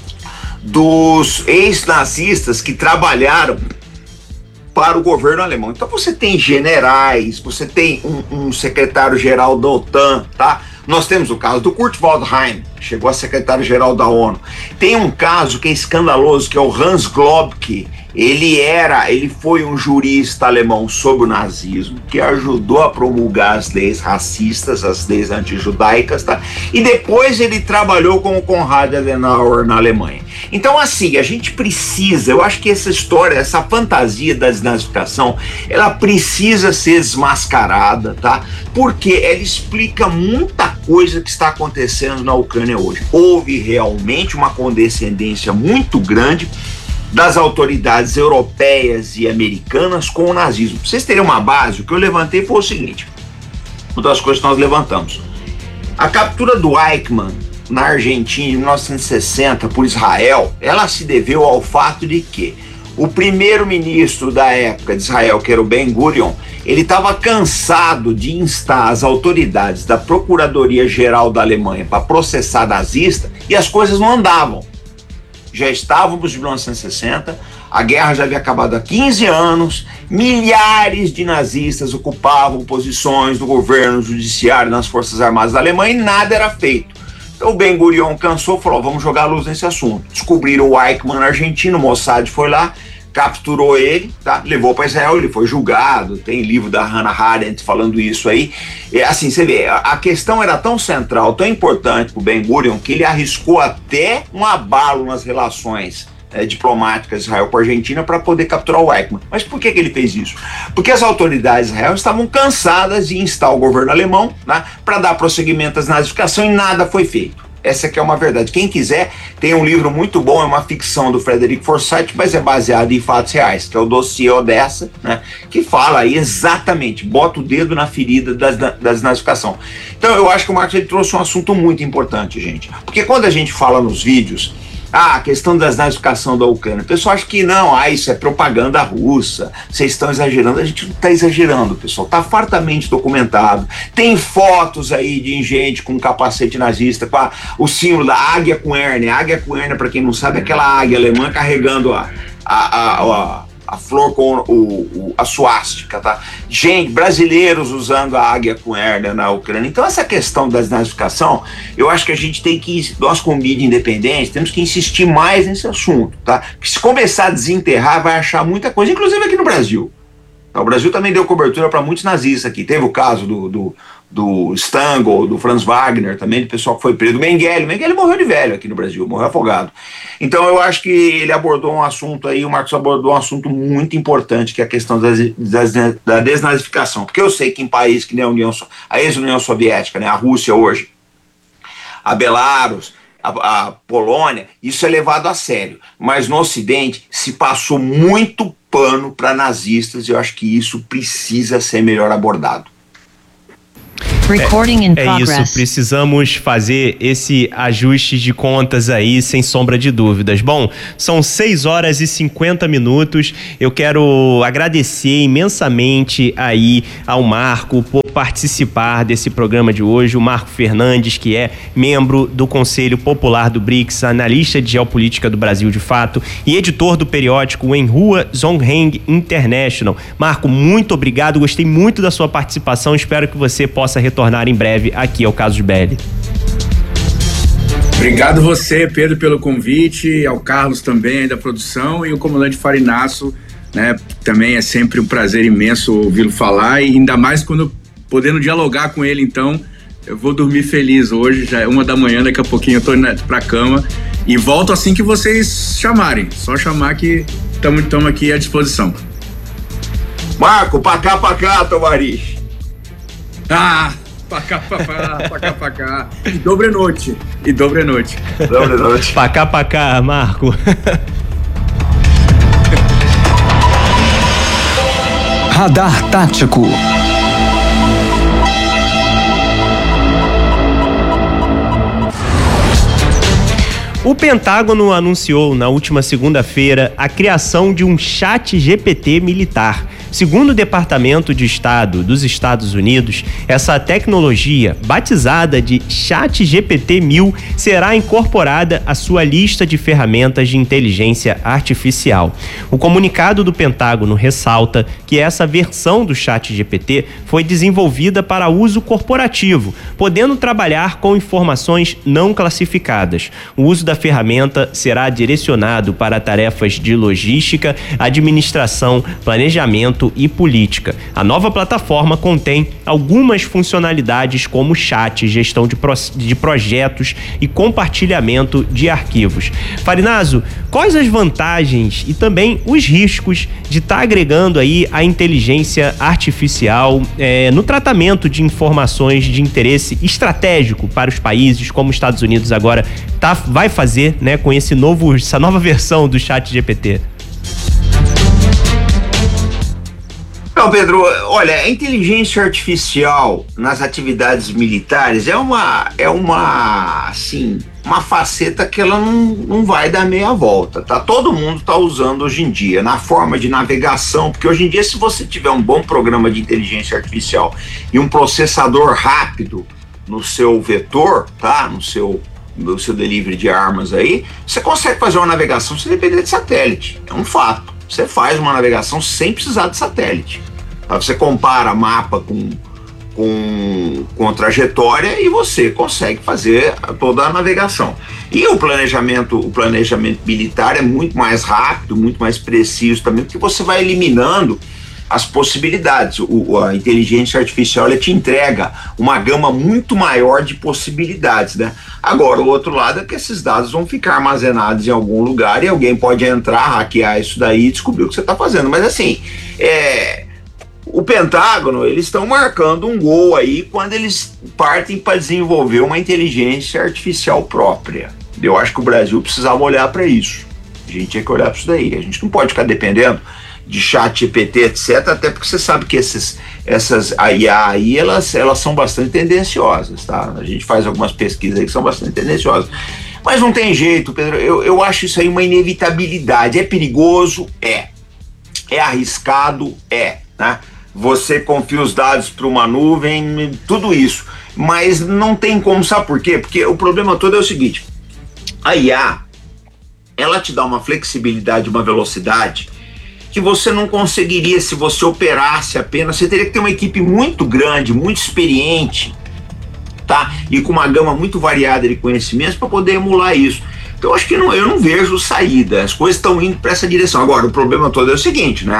dos ex-nazistas que trabalharam para o governo alemão. Então você tem generais, você tem um, um secretário-geral da OTAN, tá? Nós temos o caso do Kurt Waldheim, chegou a secretário-geral da ONU. Tem um caso que é escandaloso, que é o Hans Globke. Ele era, ele foi um jurista alemão sobre o nazismo, que ajudou a promulgar as leis racistas, as leis antijudaicas, tá? E depois ele trabalhou com o Konrad Adenauer na Alemanha. Então, assim, a gente precisa, eu acho que essa história, essa fantasia da desnazificação, ela precisa ser desmascarada, tá? Porque ela explica muita coisa que está acontecendo na Ucrânia hoje. Houve realmente uma condescendência muito grande das autoridades europeias e americanas com o nazismo. Pra vocês terem uma base, o que eu levantei foi o seguinte, uma das coisas que nós levantamos. A captura do Eichmann na Argentina em mil novecentos e sessenta por Israel, ela se deveu ao fato de que o primeiro-ministro da época de Israel, que era o Ben-Gurion, ele estava cansado de instar as autoridades da Procuradoria-Geral da Alemanha para processar nazista e as coisas não andavam. Já estávamos em mil novecentos e sessenta, a guerra já havia acabado há quinze anos, milhares de nazistas ocupavam posições do governo, judiciário, nas Forças Armadas da Alemanha e nada era feito. Então o Ben-Gurion cansou e falou, vamos jogar luz nesse assunto. Descobriram o Eichmann na Argentina, o Mossad foi lá, capturou ele, tá? Levou para Israel, ele foi julgado, tem livro da Hannah Arendt falando isso aí. É, assim, você vê, a, a questão era tão central, tão importante para o Ben-Gurion, que ele arriscou até um abalo nas relações é, diplomáticas de Israel com a Argentina para poder capturar o Eichmann. Mas por que, que ele fez isso? Porque as autoridades de Israel estavam cansadas de instar o governo alemão, né, para dar prosseguimento à nazificação e nada foi feito. Essa aqui é uma verdade. Quem quiser, tem um livro muito bom, é uma ficção do Frederick Forsyth, mas é baseado em fatos reais, que é o Dossiê Odessa, né, que fala aí exatamente, bota o dedo na ferida da, da, da desnazificação. Então eu acho que o Marcos ele trouxe um assunto muito importante, gente. Porque quando a gente fala nos vídeos, ah, a questão da desnazificação da Ucrânia, o pessoal acha que não, ah, isso é propaganda russa, vocês estão exagerando. A gente não está exagerando, pessoal, está fartamente documentado. Tem fotos aí de gente com capacete nazista, com a, o símbolo da águia com hérnia. A águia com hérnia, para quem não sabe, é aquela águia alemã carregando a, a, a, a a flor com o, o, a suástica, tá? Gente, brasileiros usando a águia com hérnia na Ucrânia. Então essa questão da desnazificação, eu acho que a gente tem que, nós como mídia independente, temos que insistir mais nesse assunto, tá? Porque se começar a desenterrar, vai achar muita coisa, inclusive aqui no Brasil. O Brasil também deu cobertura para muitos nazistas aqui. Teve o caso do, do, do Stangl, do Franz Wagner também, do pessoal que foi preso. O Mengele, o Mengele morreu de velho aqui no Brasil, morreu afogado. Então eu acho que ele abordou um assunto aí, o Marcos abordou um assunto muito importante, que é a questão das, das, da desnazificação. Porque eu sei que em países que nem a União, a ex-União Soviética, né, a Rússia hoje, a Belarus, a, a Polônia, isso é levado a sério. Mas no Ocidente se passou muito pano para nazistas e eu acho que isso precisa ser melhor abordado. É, é isso, precisamos fazer esse ajuste de contas aí, sem sombra de dúvidas. Bom, são seis horas e cinquenta minutos, eu quero agradecer imensamente aí ao Marco por participar desse programa de hoje, o Marco Fernandes, que é membro do Conselho Popular do BRICS, analista de geopolítica do Brasil de fato e editor do periódico Enrua Zongheng International. Marco, muito obrigado, gostei muito da sua participação, espero que você possa retornar em breve aqui ao Casus Belli. Obrigado você, Pedro, pelo convite, ao Carlos também da produção e o comandante Farinácio, né? Também é sempre um prazer imenso ouvi-lo falar e ainda mais quando podendo dialogar com ele, então eu vou dormir feliz hoje, já é uma da manhã, daqui a pouquinho eu tô indo pra cama e volto assim que vocês chamarem, só chamar que estamos aqui à disposição. Marco, pra cá, pra cá, Tomariz. Ah, pra cá, pra cá, pra cá, pra cá. E dobre noite. E dobre noite. Dobre noite. Pra cá, pra cá, Marco. Radar Tático. O Pentágono anunciou na última segunda-feira a criação de um chat G P T militar. Segundo o Departamento de Estado dos Estados Unidos, essa tecnologia, batizada de Chat G P T mil, será incorporada à sua lista de ferramentas de inteligência artificial. O comunicado do Pentágono ressalta que essa versão do Chat G P T foi desenvolvida para uso corporativo, podendo trabalhar com informações não classificadas. O uso da ferramenta será direcionado para tarefas de logística, administração, planejamento e política. A nova plataforma contém algumas funcionalidades como chat, gestão de, pro, de projetos e compartilhamento de arquivos. Farinácio, quais as vantagens e também os riscos de estar tá agregando aí a inteligência artificial é, no tratamento de informações de interesse estratégico para os países, como os Estados Unidos agora tá, vai fazer, né, com esse novo, essa nova versão do Chat G P T? Não, Pedro, olha, a inteligência artificial nas atividades militares é uma, é uma, assim, uma faceta que ela não, não vai dar meia volta, tá? Todo mundo tá usando hoje em dia, na forma de navegação, porque hoje em dia se você tiver um bom programa de inteligência artificial e um processador rápido no seu vetor, tá? No seu, no seu delivery de armas aí, você consegue fazer uma navegação sem depender de satélite, é um fato. Você faz uma navegação sem precisar de satélite. Você compara mapa com, com, com a trajetória e você consegue fazer toda a navegação. E o planejamento, o planejamento militar é muito mais rápido, muito mais preciso também, porque você vai eliminando as possibilidades. O, a inteligência artificial ela te entrega uma gama muito maior de possibilidades, né? Agora, o outro lado é que esses dados vão ficar armazenados em algum lugar e alguém pode entrar, hackear isso daí e descobrir o que você está fazendo. Mas assim, é, o Pentágono, eles estão marcando um gol aí quando eles partem para desenvolver uma inteligência artificial própria. Eu acho que o Brasil precisava olhar para isso. A gente tinha que olhar para isso daí. A gente não pode ficar dependendo de chat G P T, etcétera, até porque você sabe que esses, essas a I A aí, elas, elas são bastante tendenciosas, tá? A gente faz algumas pesquisas aí que são bastante tendenciosas. Mas não tem jeito, Pedro, eu, eu acho isso aí uma inevitabilidade. É perigoso? É. É arriscado? É, né? Você confia os dados para uma nuvem, tudo isso. Mas não tem como, sabe por quê? Porque o problema todo é o seguinte, a I A, ela te dá uma flexibilidade, uma velocidade que você não conseguiria se você operasse apenas. Você teria que ter uma equipe muito grande, muito experiente, tá? E com uma gama muito variada de conhecimentos para poder emular isso. Então eu acho que não, eu não vejo saída, as coisas estão indo para essa direção. Agora, o problema todo é o seguinte, né?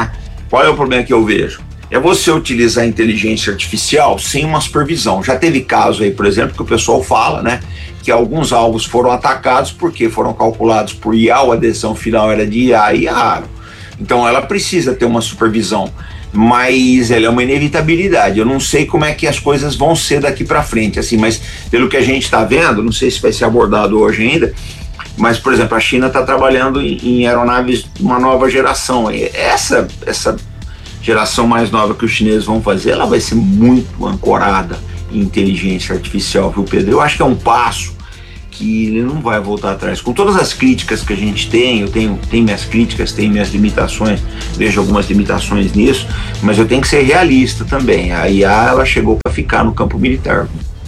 Qual é o problema que eu vejo? É você utilizar a inteligência artificial sem uma supervisão. Já teve caso aí, por exemplo, que o pessoal fala, né, que alguns alvos foram atacados porque foram calculados por I A, ou a decisão final era de I A e erraram. Então ela precisa ter uma supervisão, mas ela é uma inevitabilidade. Eu não sei como é que as coisas vão ser daqui para frente, assim, mas pelo que a gente está vendo, não sei se vai ser abordado hoje ainda, mas, por exemplo, a China está trabalhando em, em aeronaves de uma nova geração. E essa, essa geração mais nova que os chineses vão fazer, ela vai ser muito ancorada em inteligência artificial, viu, Pedro? Eu acho que é um passo que ele não vai voltar atrás. Com todas as críticas que a gente tem, eu tenho, tenho minhas críticas, tenho minhas limitações, vejo algumas limitações nisso, mas eu tenho que ser realista também. A I A, ela chegou para ficar no campo militar.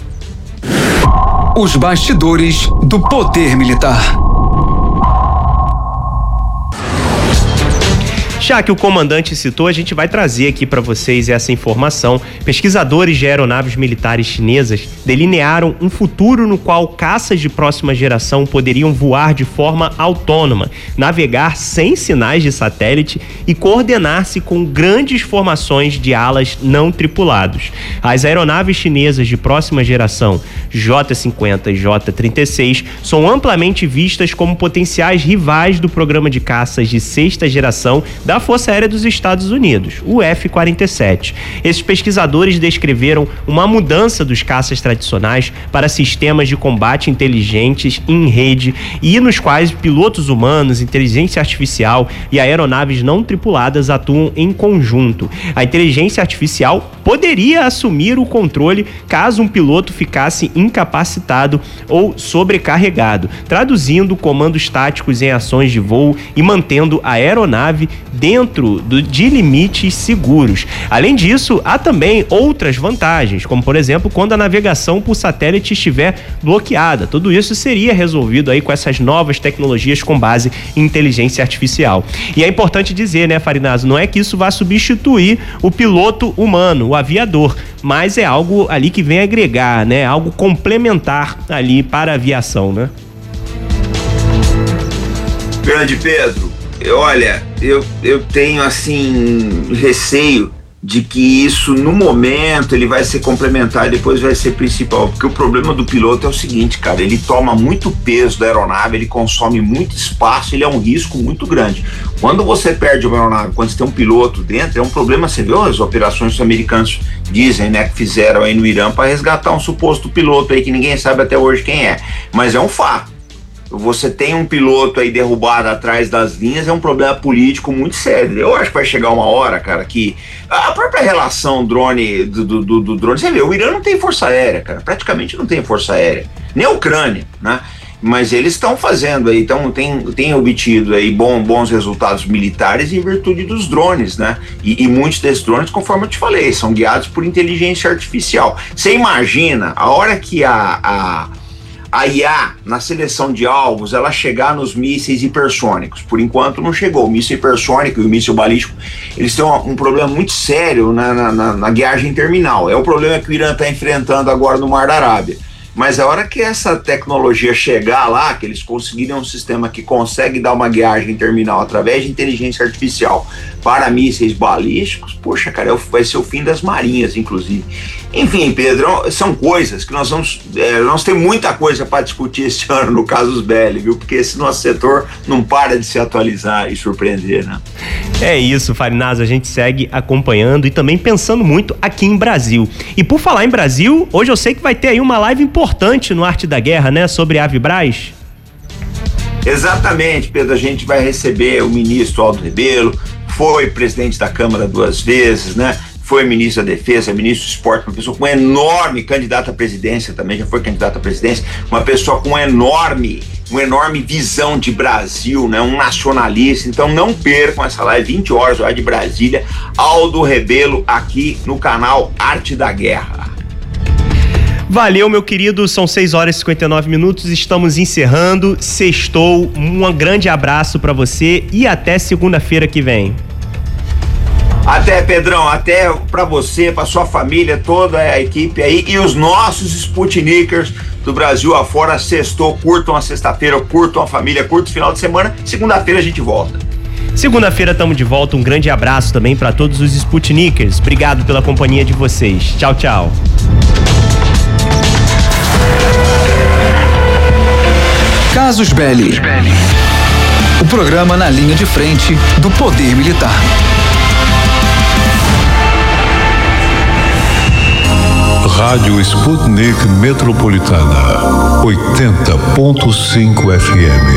Os bastidores do poder militar. Já que o comandante citou, a gente vai trazer aqui para vocês essa informação. Pesquisadores de aeronaves militares chinesas delinearam um futuro no qual caças de próxima geração poderiam voar de forma autônoma, navegar sem sinais de satélite e coordenar-se com grandes formações de alas não tripulados. As aeronaves chinesas de próxima geração, J cinquenta e J trinta e seis, são amplamente vistas como potenciais rivais do programa de caças de sexta geração da da Força Aérea dos Estados Unidos, o F quarenta e sete. Esses pesquisadores descreveram uma mudança dos caças tradicionais para sistemas de combate inteligentes em rede e nos quais pilotos humanos, inteligência artificial e aeronaves não tripuladas atuam em conjunto. A inteligência artificial poderia assumir o controle caso um piloto ficasse incapacitado ou sobrecarregado, traduzindo comandos táticos em ações de voo e mantendo a aeronave dentro do, de limites seguros. Além disso, há também outras vantagens, como por exemplo, quando a navegação por satélite estiver bloqueada. Tudo isso seria resolvido aí com essas novas tecnologias com base em inteligência artificial. E é importante dizer, né, Farinazzo, não é que isso vá substituir o piloto humano, o aviador, mas é algo ali que vem agregar, né, algo complementar ali para a aviação, né? Grande Pedro, olha, eu, eu tenho assim receio de que isso no momento ele vai ser complementar e depois vai ser principal, porque o problema do piloto é o seguinte, cara, ele toma muito peso da aeronave, ele consome muito espaço, ele é um risco muito grande. Quando você perde uma aeronave, quando você tem um piloto dentro, é um problema. Você viu as operações que os americanos dizem, né, que fizeram aí no Irã para resgatar um suposto piloto aí que ninguém sabe até hoje quem é, mas é um fato. Você tem um piloto aí derrubado atrás das linhas, é um problema político muito sério. Eu acho que vai chegar uma hora, cara, que a própria relação drone do, do, do drone, você vê, o Irã não tem força aérea, cara, praticamente não tem força aérea, nem a Ucrânia, né? Mas eles estão fazendo aí, então tem, tem obtido aí bom, bons resultados militares em virtude dos drones, né? E, e muitos desses drones, conforme eu te falei, são guiados por inteligência artificial. Você imagina a hora que a, a A I A, na seleção de alvos, ela chegar nos mísseis hipersônicos. Por enquanto não chegou. O míssil hipersônico e o míssil balístico, eles têm um, um problema muito sério na, na, na, na guiagem terminal. É o problema que o Irã está enfrentando agora no Mar da Arábia. Mas a hora que essa tecnologia chegar lá, que eles conseguirem um sistema que consegue dar uma guiagem terminal através de inteligência artificial para mísseis balísticos, poxa, cara, vai ser o fim das marinhas, inclusive. Enfim, Pedro, são coisas que nós vamos... É, nós temos muita coisa para discutir esse ano no casus belli, viu? Porque esse nosso setor não para de se atualizar e surpreender, né? É isso, Farinazzo, a gente segue acompanhando e também pensando muito aqui em Brasil. E por falar em Brasil, hoje eu sei que vai ter aí uma live importante no Arte da Guerra, né? Sobre a Avibraz. Exatamente, Pedro, a gente vai receber o ministro Aldo Rebelo, foi presidente da Câmara duas vezes, né? Foi ministro da Defesa, ministro do Esporte, uma pessoa com enorme candidato à presidência também, já foi candidato à presidência, uma pessoa com enorme, uma enorme visão de Brasil, né? Um nacionalista. Então não percam essa live, vinte horas lá de Brasília, Aldo Rebelo aqui no canal Arte da Guerra. Valeu, meu querido, são seis horas e cinquenta e nove minutos, estamos encerrando, sextou, um grande abraço pra você e até segunda-feira que vem. Até, Pedrão, até pra você, pra sua família, toda a equipe aí e os nossos Sputnikers do Brasil afora. Sextou, curtam a sexta-feira, curtam a família, curtam o final de semana, segunda-feira a gente volta. Segunda-feira estamos de volta. Um grande abraço também para todos os Sputnikers. Obrigado pela companhia de vocês. Tchau, tchau. Casus Belli. O programa na linha de frente do poder militar. Rádio Sputnik Metropolitana, oitenta ponto cinco F M.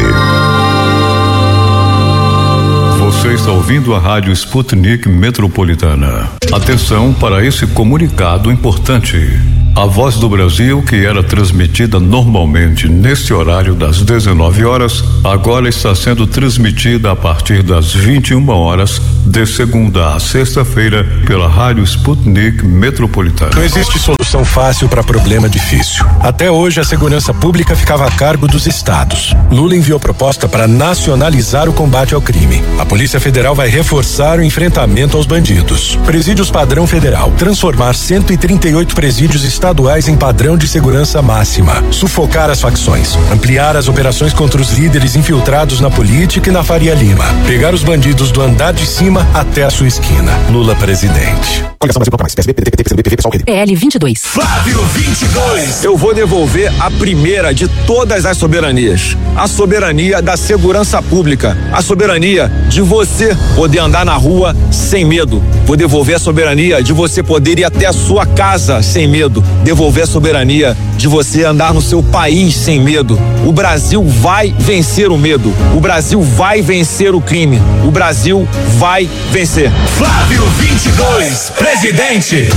Você está ouvindo a Rádio Sputnik Metropolitana. Atenção para esse comunicado importante. A Voz do Brasil, que era transmitida normalmente neste horário das dezenove horas, agora está sendo transmitida a partir das vinte e uma horas, de segunda a sexta-feira, pela Rádio Sputnik Metropolitana. Não existe solução fácil para problema difícil. Até hoje, a segurança pública ficava a cargo dos estados. Lula enviou proposta para nacionalizar o combate ao crime. A Polícia Federal vai reforçar o enfrentamento aos bandidos. Presídios padrão federal. Transformar cento e trinta e oito presídios estaduais estaduais em padrão de segurança máxima, sufocar as facções, ampliar as operações contra os líderes infiltrados na política e na Faria Lima, pegar os bandidos do andar de cima até a sua esquina. Lula presidente. Coligação Brasil Mais, P S B, P D T, P C B, P V, pessoal, P L vinte e dois. Flávio vinte e dois. Eu vou devolver a primeira de todas as soberanias, a soberania da segurança pública, a soberania de você poder andar na rua sem medo. Vou devolver a soberania de você poder ir até a sua casa sem medo. Devolver a soberania de você andar no seu país sem medo. O Brasil vai vencer o medo. O Brasil vai vencer o crime. O Brasil vai vencer. Flávio vinte e dois, presidente.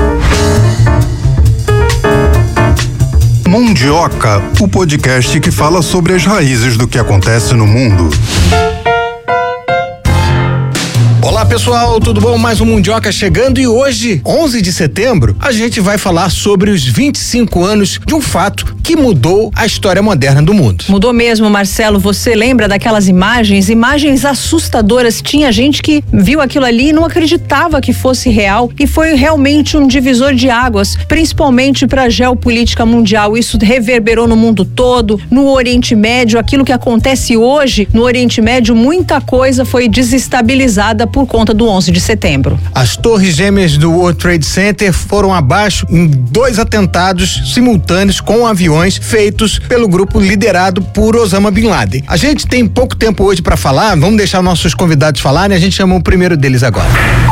Mundioca, o podcast que fala sobre as raízes do que acontece no mundo. Olá pessoal, tudo bom? Mais um Mundioca chegando e hoje, onze de setembro, a gente vai falar sobre os vinte e cinco anos de um fato que mudou a história moderna do mundo. Mudou mesmo, Marcelo. Você lembra daquelas imagens? Imagens assustadoras. Tinha gente que viu aquilo ali e não acreditava que fosse real e foi realmente um divisor de águas, principalmente para a geopolítica mundial. Isso reverberou no mundo todo, no Oriente Médio. Aquilo que acontece hoje no Oriente Médio, muita coisa foi desestabilizada por conta do onze de setembro. As torres gêmeas do World Trade Center foram abaixo em dois atentados simultâneos com aviões feitos pelo grupo liderado por Osama Bin Laden. A gente tem pouco tempo hoje para falar, vamos deixar nossos convidados falarem, a gente chamou o primeiro deles agora.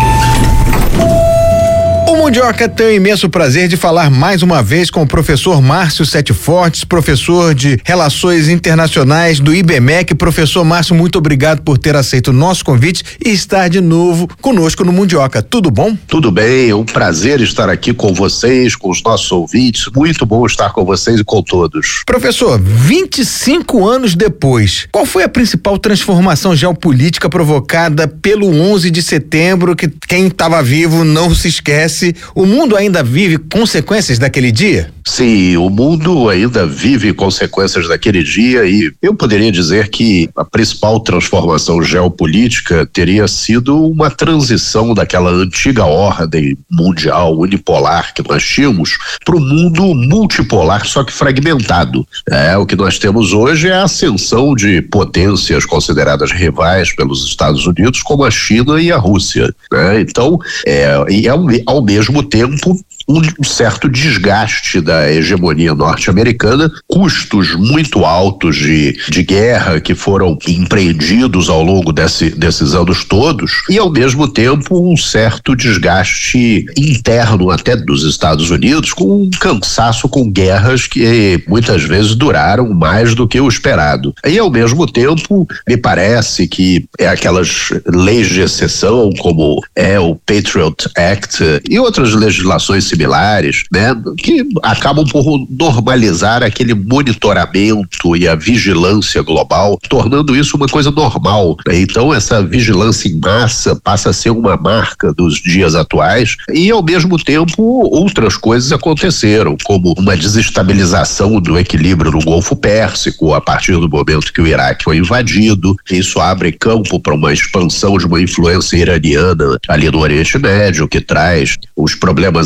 O Mundioca tem o imenso prazer de falar mais uma vez com o professor Márcio Sete Fortes, professor de Relações Internacionais do I B M E C. Professor Márcio, muito obrigado por ter aceito o nosso convite e estar de novo conosco no Mundioca. Tudo bom? Tudo bem, é um prazer estar aqui com vocês, com os nossos ouvintes. Muito bom estar com vocês e com todos. Professor, vinte e cinco anos depois, qual foi a principal transformação geopolítica provocada pelo onze de setembro, que quem estava vivo não se esquece? O mundo ainda vive consequências daquele dia? Sim, o mundo ainda vive consequências daquele dia e eu poderia dizer que a principal transformação geopolítica teria sido uma transição daquela antiga ordem mundial unipolar que nós tínhamos para o mundo multipolar, só que fragmentado. É, o que nós temos hoje é a ascensão de potências consideradas rivais pelos Estados Unidos, como a China e a Rússia, né? Então, é, e ao, ao mesmo tempo, um certo desgaste da hegemonia norte-americana, custos muito altos de, de guerra que foram empreendidos ao longo desse, desses anos todos, e ao mesmo tempo um certo desgaste interno até dos Estados Unidos, com um cansaço com guerras que muitas vezes duraram mais do que o esperado. E ao mesmo tempo, me parece que é aquelas leis de exceção, como é o Patriot Act e outras legislações similares, né, que acabam por normalizar aquele monitoramento e a vigilância global, tornando isso uma coisa normal, né? Então essa vigilância em massa passa a ser uma marca dos dias atuais e ao mesmo tempo outras coisas aconteceram, como uma desestabilização do equilíbrio no Golfo Pérsico a partir do momento que o Iraque foi invadido. Isso abre campo para uma expansão de uma influência iraniana ali no Oriente Médio, que traz os problemas atuais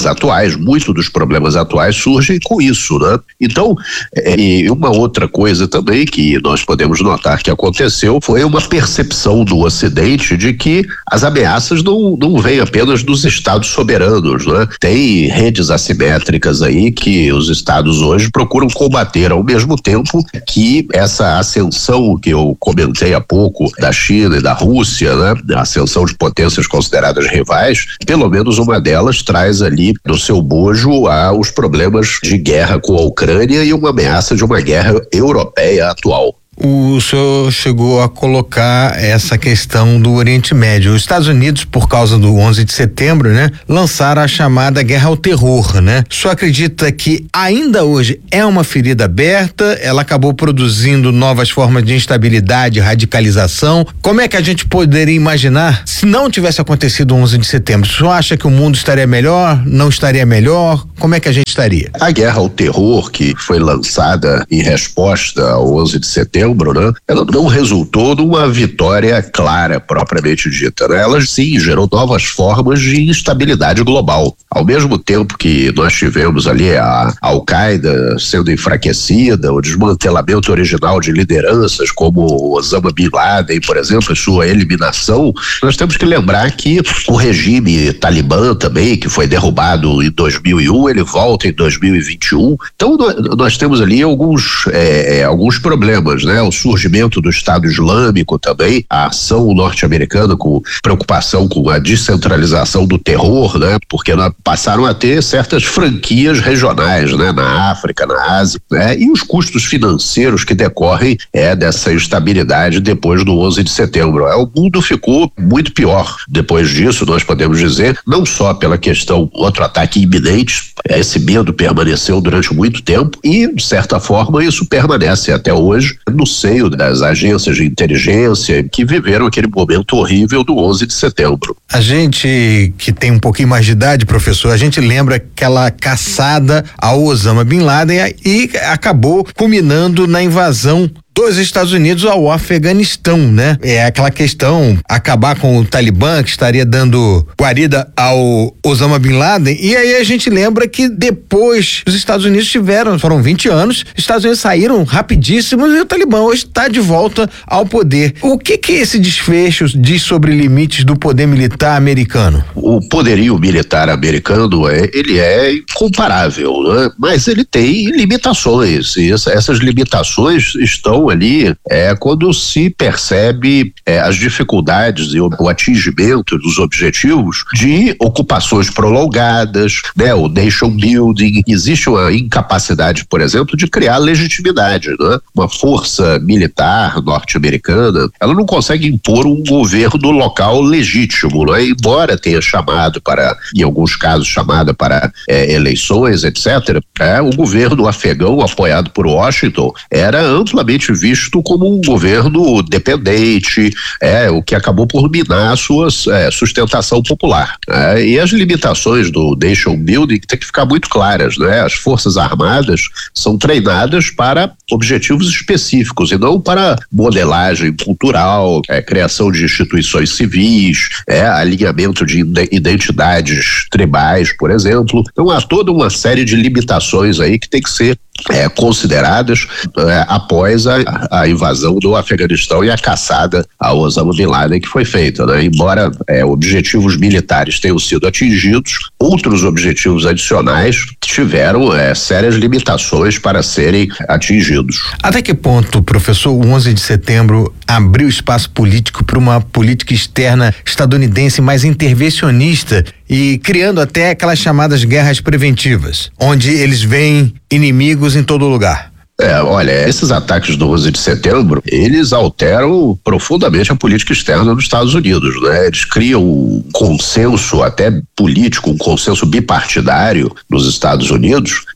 atuais, muito dos problemas atuais surgem com isso, né? Então, é, e uma outra coisa também que nós podemos notar que aconteceu foi uma percepção do Ocidente de que as ameaças não, não vêm apenas dos estados soberanos, né? Tem redes assimétricas aí que os estados hoje procuram combater ao mesmo tempo que essa ascensão que eu comentei há pouco da China e da Rússia, né? A ascensão de potências consideradas rivais, pelo menos uma delas traz ali no seu bojo ah, os problemas de guerra com a Ucrânia e uma ameaça de uma guerra europeia atual. O senhor chegou a colocar essa questão do Oriente Médio. Os Estados Unidos, por causa do onze de setembro, né, lançaram a chamada guerra ao terror, né? O senhor acredita que ainda hoje é uma ferida aberta? Ela acabou produzindo novas formas de instabilidade, radicalização? Como é que a gente poderia imaginar se não tivesse acontecido o onze de setembro? O senhor acha que o mundo estaria melhor? Não estaria melhor? Como é que a gente estaria? A guerra ao terror que foi lançada em resposta ao onze de setembro, né? Ela não resultou numa vitória clara, propriamente dita, né? Ela sim gerou novas formas de instabilidade global. Ao mesmo tempo que nós tivemos ali a Al-Qaeda sendo enfraquecida, o desmantelamento original de lideranças como Osama Bin Laden, por exemplo, e sua eliminação, nós temos que lembrar que o regime talibã também, que foi derrubado em dois mil e um, ele volta em dois mil e vinte e um. Então nós, nós temos ali alguns, é, alguns problemas, né? O surgimento do Estado Islâmico também, a ação norte-americana com preocupação com a descentralização do terror, né? Porque nós passaram a ter certas franquias regionais, né? Na África, na Ásia, né? E os custos financeiros que decorrem é dessa instabilidade depois do onze de setembro. É, o mundo ficou muito pior depois disso, nós podemos dizer, não só pela questão outro ataque iminente, esse medo permaneceu durante muito tempo e, de certa forma, isso permanece até hoje no seio das agências de inteligência que viveram aquele momento horrível do onze de setembro. A gente que tem um pouquinho mais de idade, professor, a gente lembra aquela caçada ao Osama Bin Laden e acabou culminando na invasão dos Estados Unidos ao Afeganistão, né? É aquela questão, acabar com o Talibã que estaria dando guarida ao Osama Bin Laden, e aí a gente lembra que depois os Estados Unidos tiveram, foram vinte anos, os Estados Unidos saíram rapidíssimos e o Talibã hoje está de volta ao poder. O que que esse desfecho diz sobre limites do poder militar americano? O poderio militar americano, é, ele é incomparável, né? Mas ele tem limitações, e essa, essas limitações estão ali é quando se percebe é, as dificuldades e o, o atingimento dos objetivos de ocupações prolongadas, né, o nation building. Existe uma incapacidade, por exemplo, de criar legitimidade, né? Uma força militar norte-americana, ela não consegue impor um governo local legítimo, né? Embora tenha chamado para, em alguns casos, chamada para é, eleições, etcétera, é, o governo afegão, apoiado por Washington, era amplamente visto como um governo dependente, é, o que acabou por minar a sua é, sustentação popular. É, e as limitações do nation building tem que ficar muito claras, né? As forças armadas são treinadas para objetivos específicos e não para modelagem cultural, é, criação de instituições civis, é, alinhamento de identidades tribais, por exemplo. Então há toda uma série de limitações aí que tem que ser É, consideradas é, após a, a invasão do Afeganistão e a caçada a Osama Bin Laden que foi feita, né? Embora é, objetivos militares tenham sido atingidos, outros objetivos adicionais tiveram é, sérias limitações para serem atingidos. Até que ponto, professor, o onze de setembro abriu espaço político para uma política externa estadunidense mais intervencionista e criando até aquelas chamadas guerras preventivas, onde eles veem inimigos em todo lugar? É, olha, esses ataques do onze de setembro, eles alteram profundamente a política externa dos Estados Unidos, né? Eles criam um consenso até político, um consenso bipartidário nos Estados Unidos,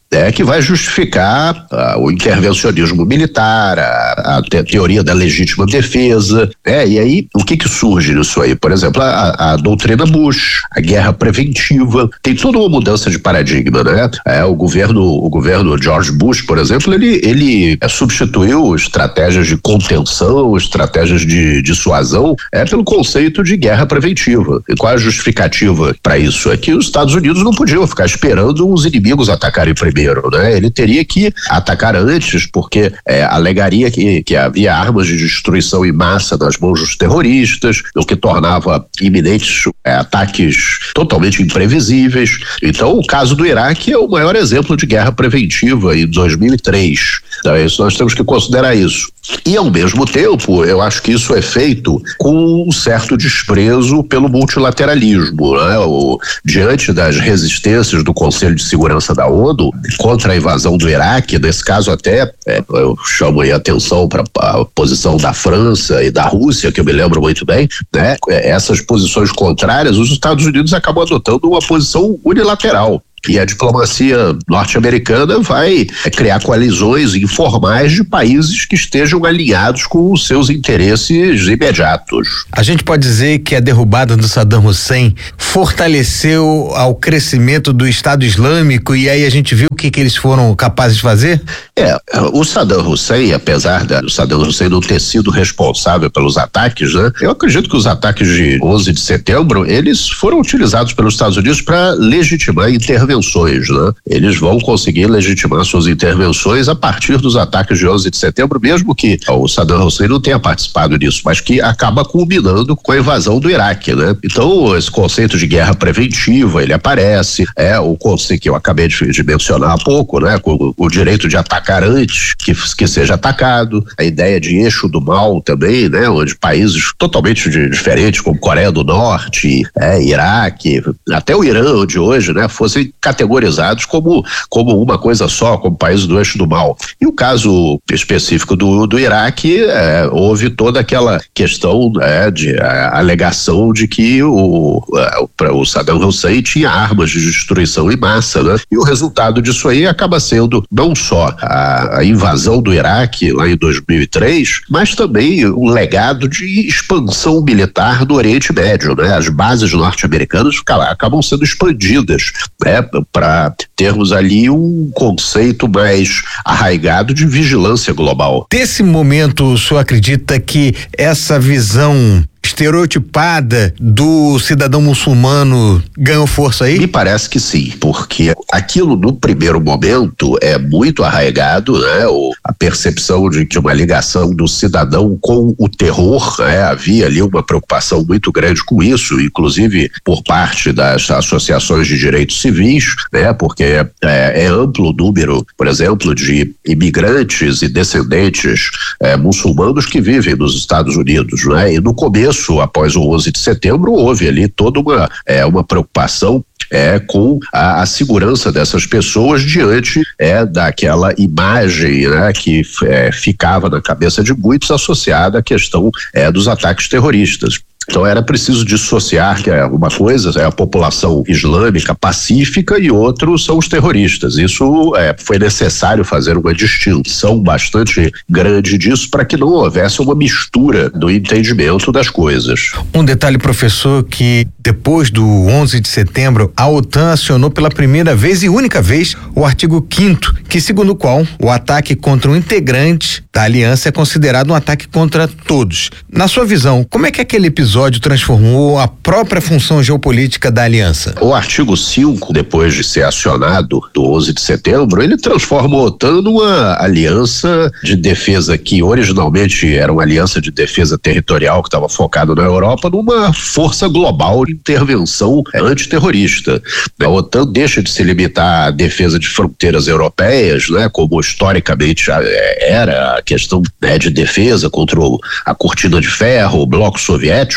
é que vai justificar uh, o intervencionismo militar, a, a te, teoria da legítima defesa, né? E aí, o que que surge nisso aí? Por exemplo, a, a doutrina Bush, a guerra preventiva, tem toda uma mudança de paradigma, né? É, o governo, o governo George Bush, por exemplo, ele, ele é, substituiu estratégias de contenção, estratégias de dissuasão, é, pelo conceito de guerra preventiva. E qual é a justificativa para isso? É que os Estados Unidos não podiam ficar esperando os inimigos atacarem primeiro, né? Ele teria que atacar antes, porque é, alegaria que, que havia armas de destruição em massa nas mãos dos terroristas, o que tornava iminentes é, ataques totalmente imprevisíveis. Então, o caso do Iraque é o maior exemplo de guerra preventiva em dois mil e três. Então, é isso, nós temos que considerar isso. E, ao mesmo tempo, eu acho que isso é feito com um certo desprezo pelo multilateralismo, né? O, diante das resistências do Conselho de Segurança da ONU contra a invasão do Iraque, nesse caso até, é, eu chamo aí a atenção para a posição da França e da Rússia, que eu me lembro muito bem, né? Essas posições contrárias, os Estados Unidos acabam adotando uma posição unilateral. E a diplomacia norte-americana vai criar coalizões informais de países que estejam alinhados com os seus interesses imediatos. A gente pode dizer que a derrubada do Saddam Hussein fortaleceu ao crescimento do Estado Islâmico, e aí a gente viu o que, que eles foram capazes de fazer? É, o Saddam Hussein, apesar do Saddam Hussein não ter sido responsável pelos ataques, né? Eu acredito que os ataques de onze de setembro, eles foram utilizados pelos Estados Unidos para legitimar intervenções. Né? Eles vão conseguir legitimar suas intervenções a partir dos ataques de onze de setembro, mesmo que o Saddam Hussein não tenha participado disso, mas que acaba culminando com a invasão do Iraque, né? Então, esse conceito de guerra preventiva, ele aparece, é o conceito que eu acabei de, de mencionar há pouco, né? Com o direito de atacar antes que, que seja atacado, a ideia de eixo do mal também, né? Onde países totalmente de, diferentes, como Coreia do Norte, é, Iraque, até o Irã de hoje, né? Fossem categorizados como, como uma coisa só, como países do eixo do mal. E o caso específico do, do Iraque, é, houve toda aquela questão, é, de a, alegação de que o, a, o Saddam Hussein tinha armas de destruição em massa, né? E o resultado disso aí acaba sendo não só a, a invasão do Iraque lá em dois mil e três, mas também um legado de expansão militar do Oriente Médio, né? As bases norte-americanas acabam sendo expandidas, né? Para termos ali um conceito mais arraigado de vigilância global. Desse momento, o senhor acredita que essa visão estereotipada do cidadão muçulmano ganhou força aí? Me parece que sim, porque aquilo no primeiro momento é muito arraigado, né? O, a percepção de que uma ligação do cidadão com o terror, né? Havia ali uma preocupação muito grande com isso, inclusive por parte das associações de direitos civis, né? Porque é, é, é amplo o número, por exemplo, de imigrantes e descendentes é, muçulmanos que vivem nos Estados Unidos, né? E no começo, após o onze de setembro, houve ali toda uma, é, uma preocupação é, com a, a segurança dessas pessoas diante é, daquela imagem, né, que é, ficava na cabeça de muitos associada à questão é, dos ataques terroristas. Então era preciso dissociar que é uma coisa é a população islâmica pacífica e outro são os terroristas. Isso é, foi necessário fazer uma distinção bastante grande disso para que não houvesse uma mistura do entendimento das coisas. Um detalhe, professor, que depois do onze de setembro a OTAN acionou pela primeira vez e única vez o artigo quinto, que segundo o qual o ataque contra um integrante da aliança é considerado um ataque contra todos. Na sua visão, como é que aquele episódio transformou a própria função geopolítica da aliança? O artigo cinco, depois de ser acionado do onze de setembro, ele transforma a OTAN numa aliança de defesa que originalmente era uma aliança de defesa territorial que estava focada na Europa, numa força global de intervenção antiterrorista. A OTAN deixa de se limitar à defesa de fronteiras europeias, né, como historicamente era a questão, né, de defesa contra a cortina de ferro, o bloco soviético,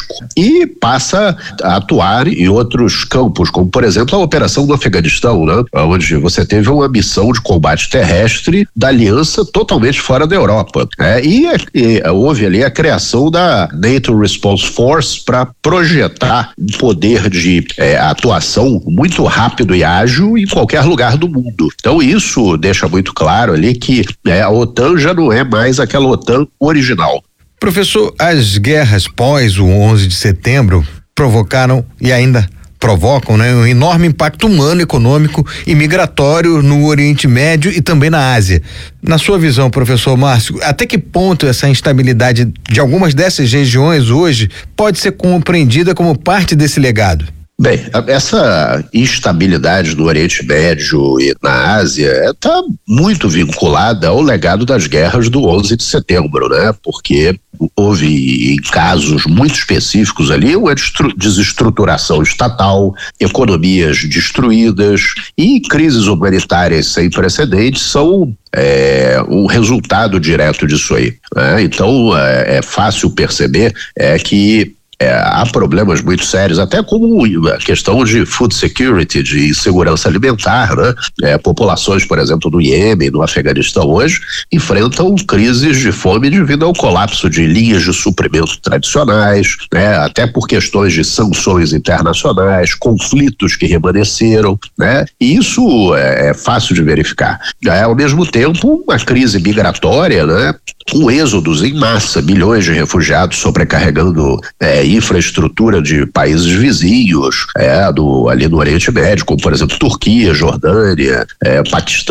tático e passa a atuar em outros campos, como por exemplo a operação do Afeganistão, né? Onde você teve uma missão de combate terrestre da aliança totalmente fora da Europa, né? E, e houve ali a criação da NATO Response Force para projetar um poder de é, atuação muito rápido e ágil em qualquer lugar do mundo. Então isso deixa muito claro ali que é, a OTAN já não é mais aquela OTAN original. Professor, as guerras pós o onze de setembro provocaram e ainda provocam, né, um enorme impacto humano, econômico e migratório no Oriente Médio e também na Ásia. Na sua visão, professor Márcio, até que ponto essa instabilidade de algumas dessas regiões hoje pode ser compreendida como parte desse legado? Bem, essa instabilidade no Oriente Médio e na Ásia está muito vinculada ao legado das guerras do onze de setembro, né? Porque houve, em casos muito específicos ali, uma desestruturação estatal, economias destruídas e crises humanitárias sem precedentes são é, um resultado direto disso aí, né? Então é, é fácil perceber é, que É, há problemas muito sérios, até como a questão de food security, de segurança alimentar, né? É, populações, por exemplo, no Iêmen, no Afeganistão hoje, enfrentam crises de fome devido ao colapso de linhas de suprimento tradicionais, né? Até por questões de sanções internacionais, conflitos que remanesceram, né? E isso é, é fácil de verificar. É, ao mesmo tempo, uma crise migratória, né? Com êxodos em massa, milhões de refugiados sobrecarregando é, infraestrutura de países vizinhos, é, do, ali no Oriente Médio, como por exemplo Turquia, Jordânia, é, Paquistão.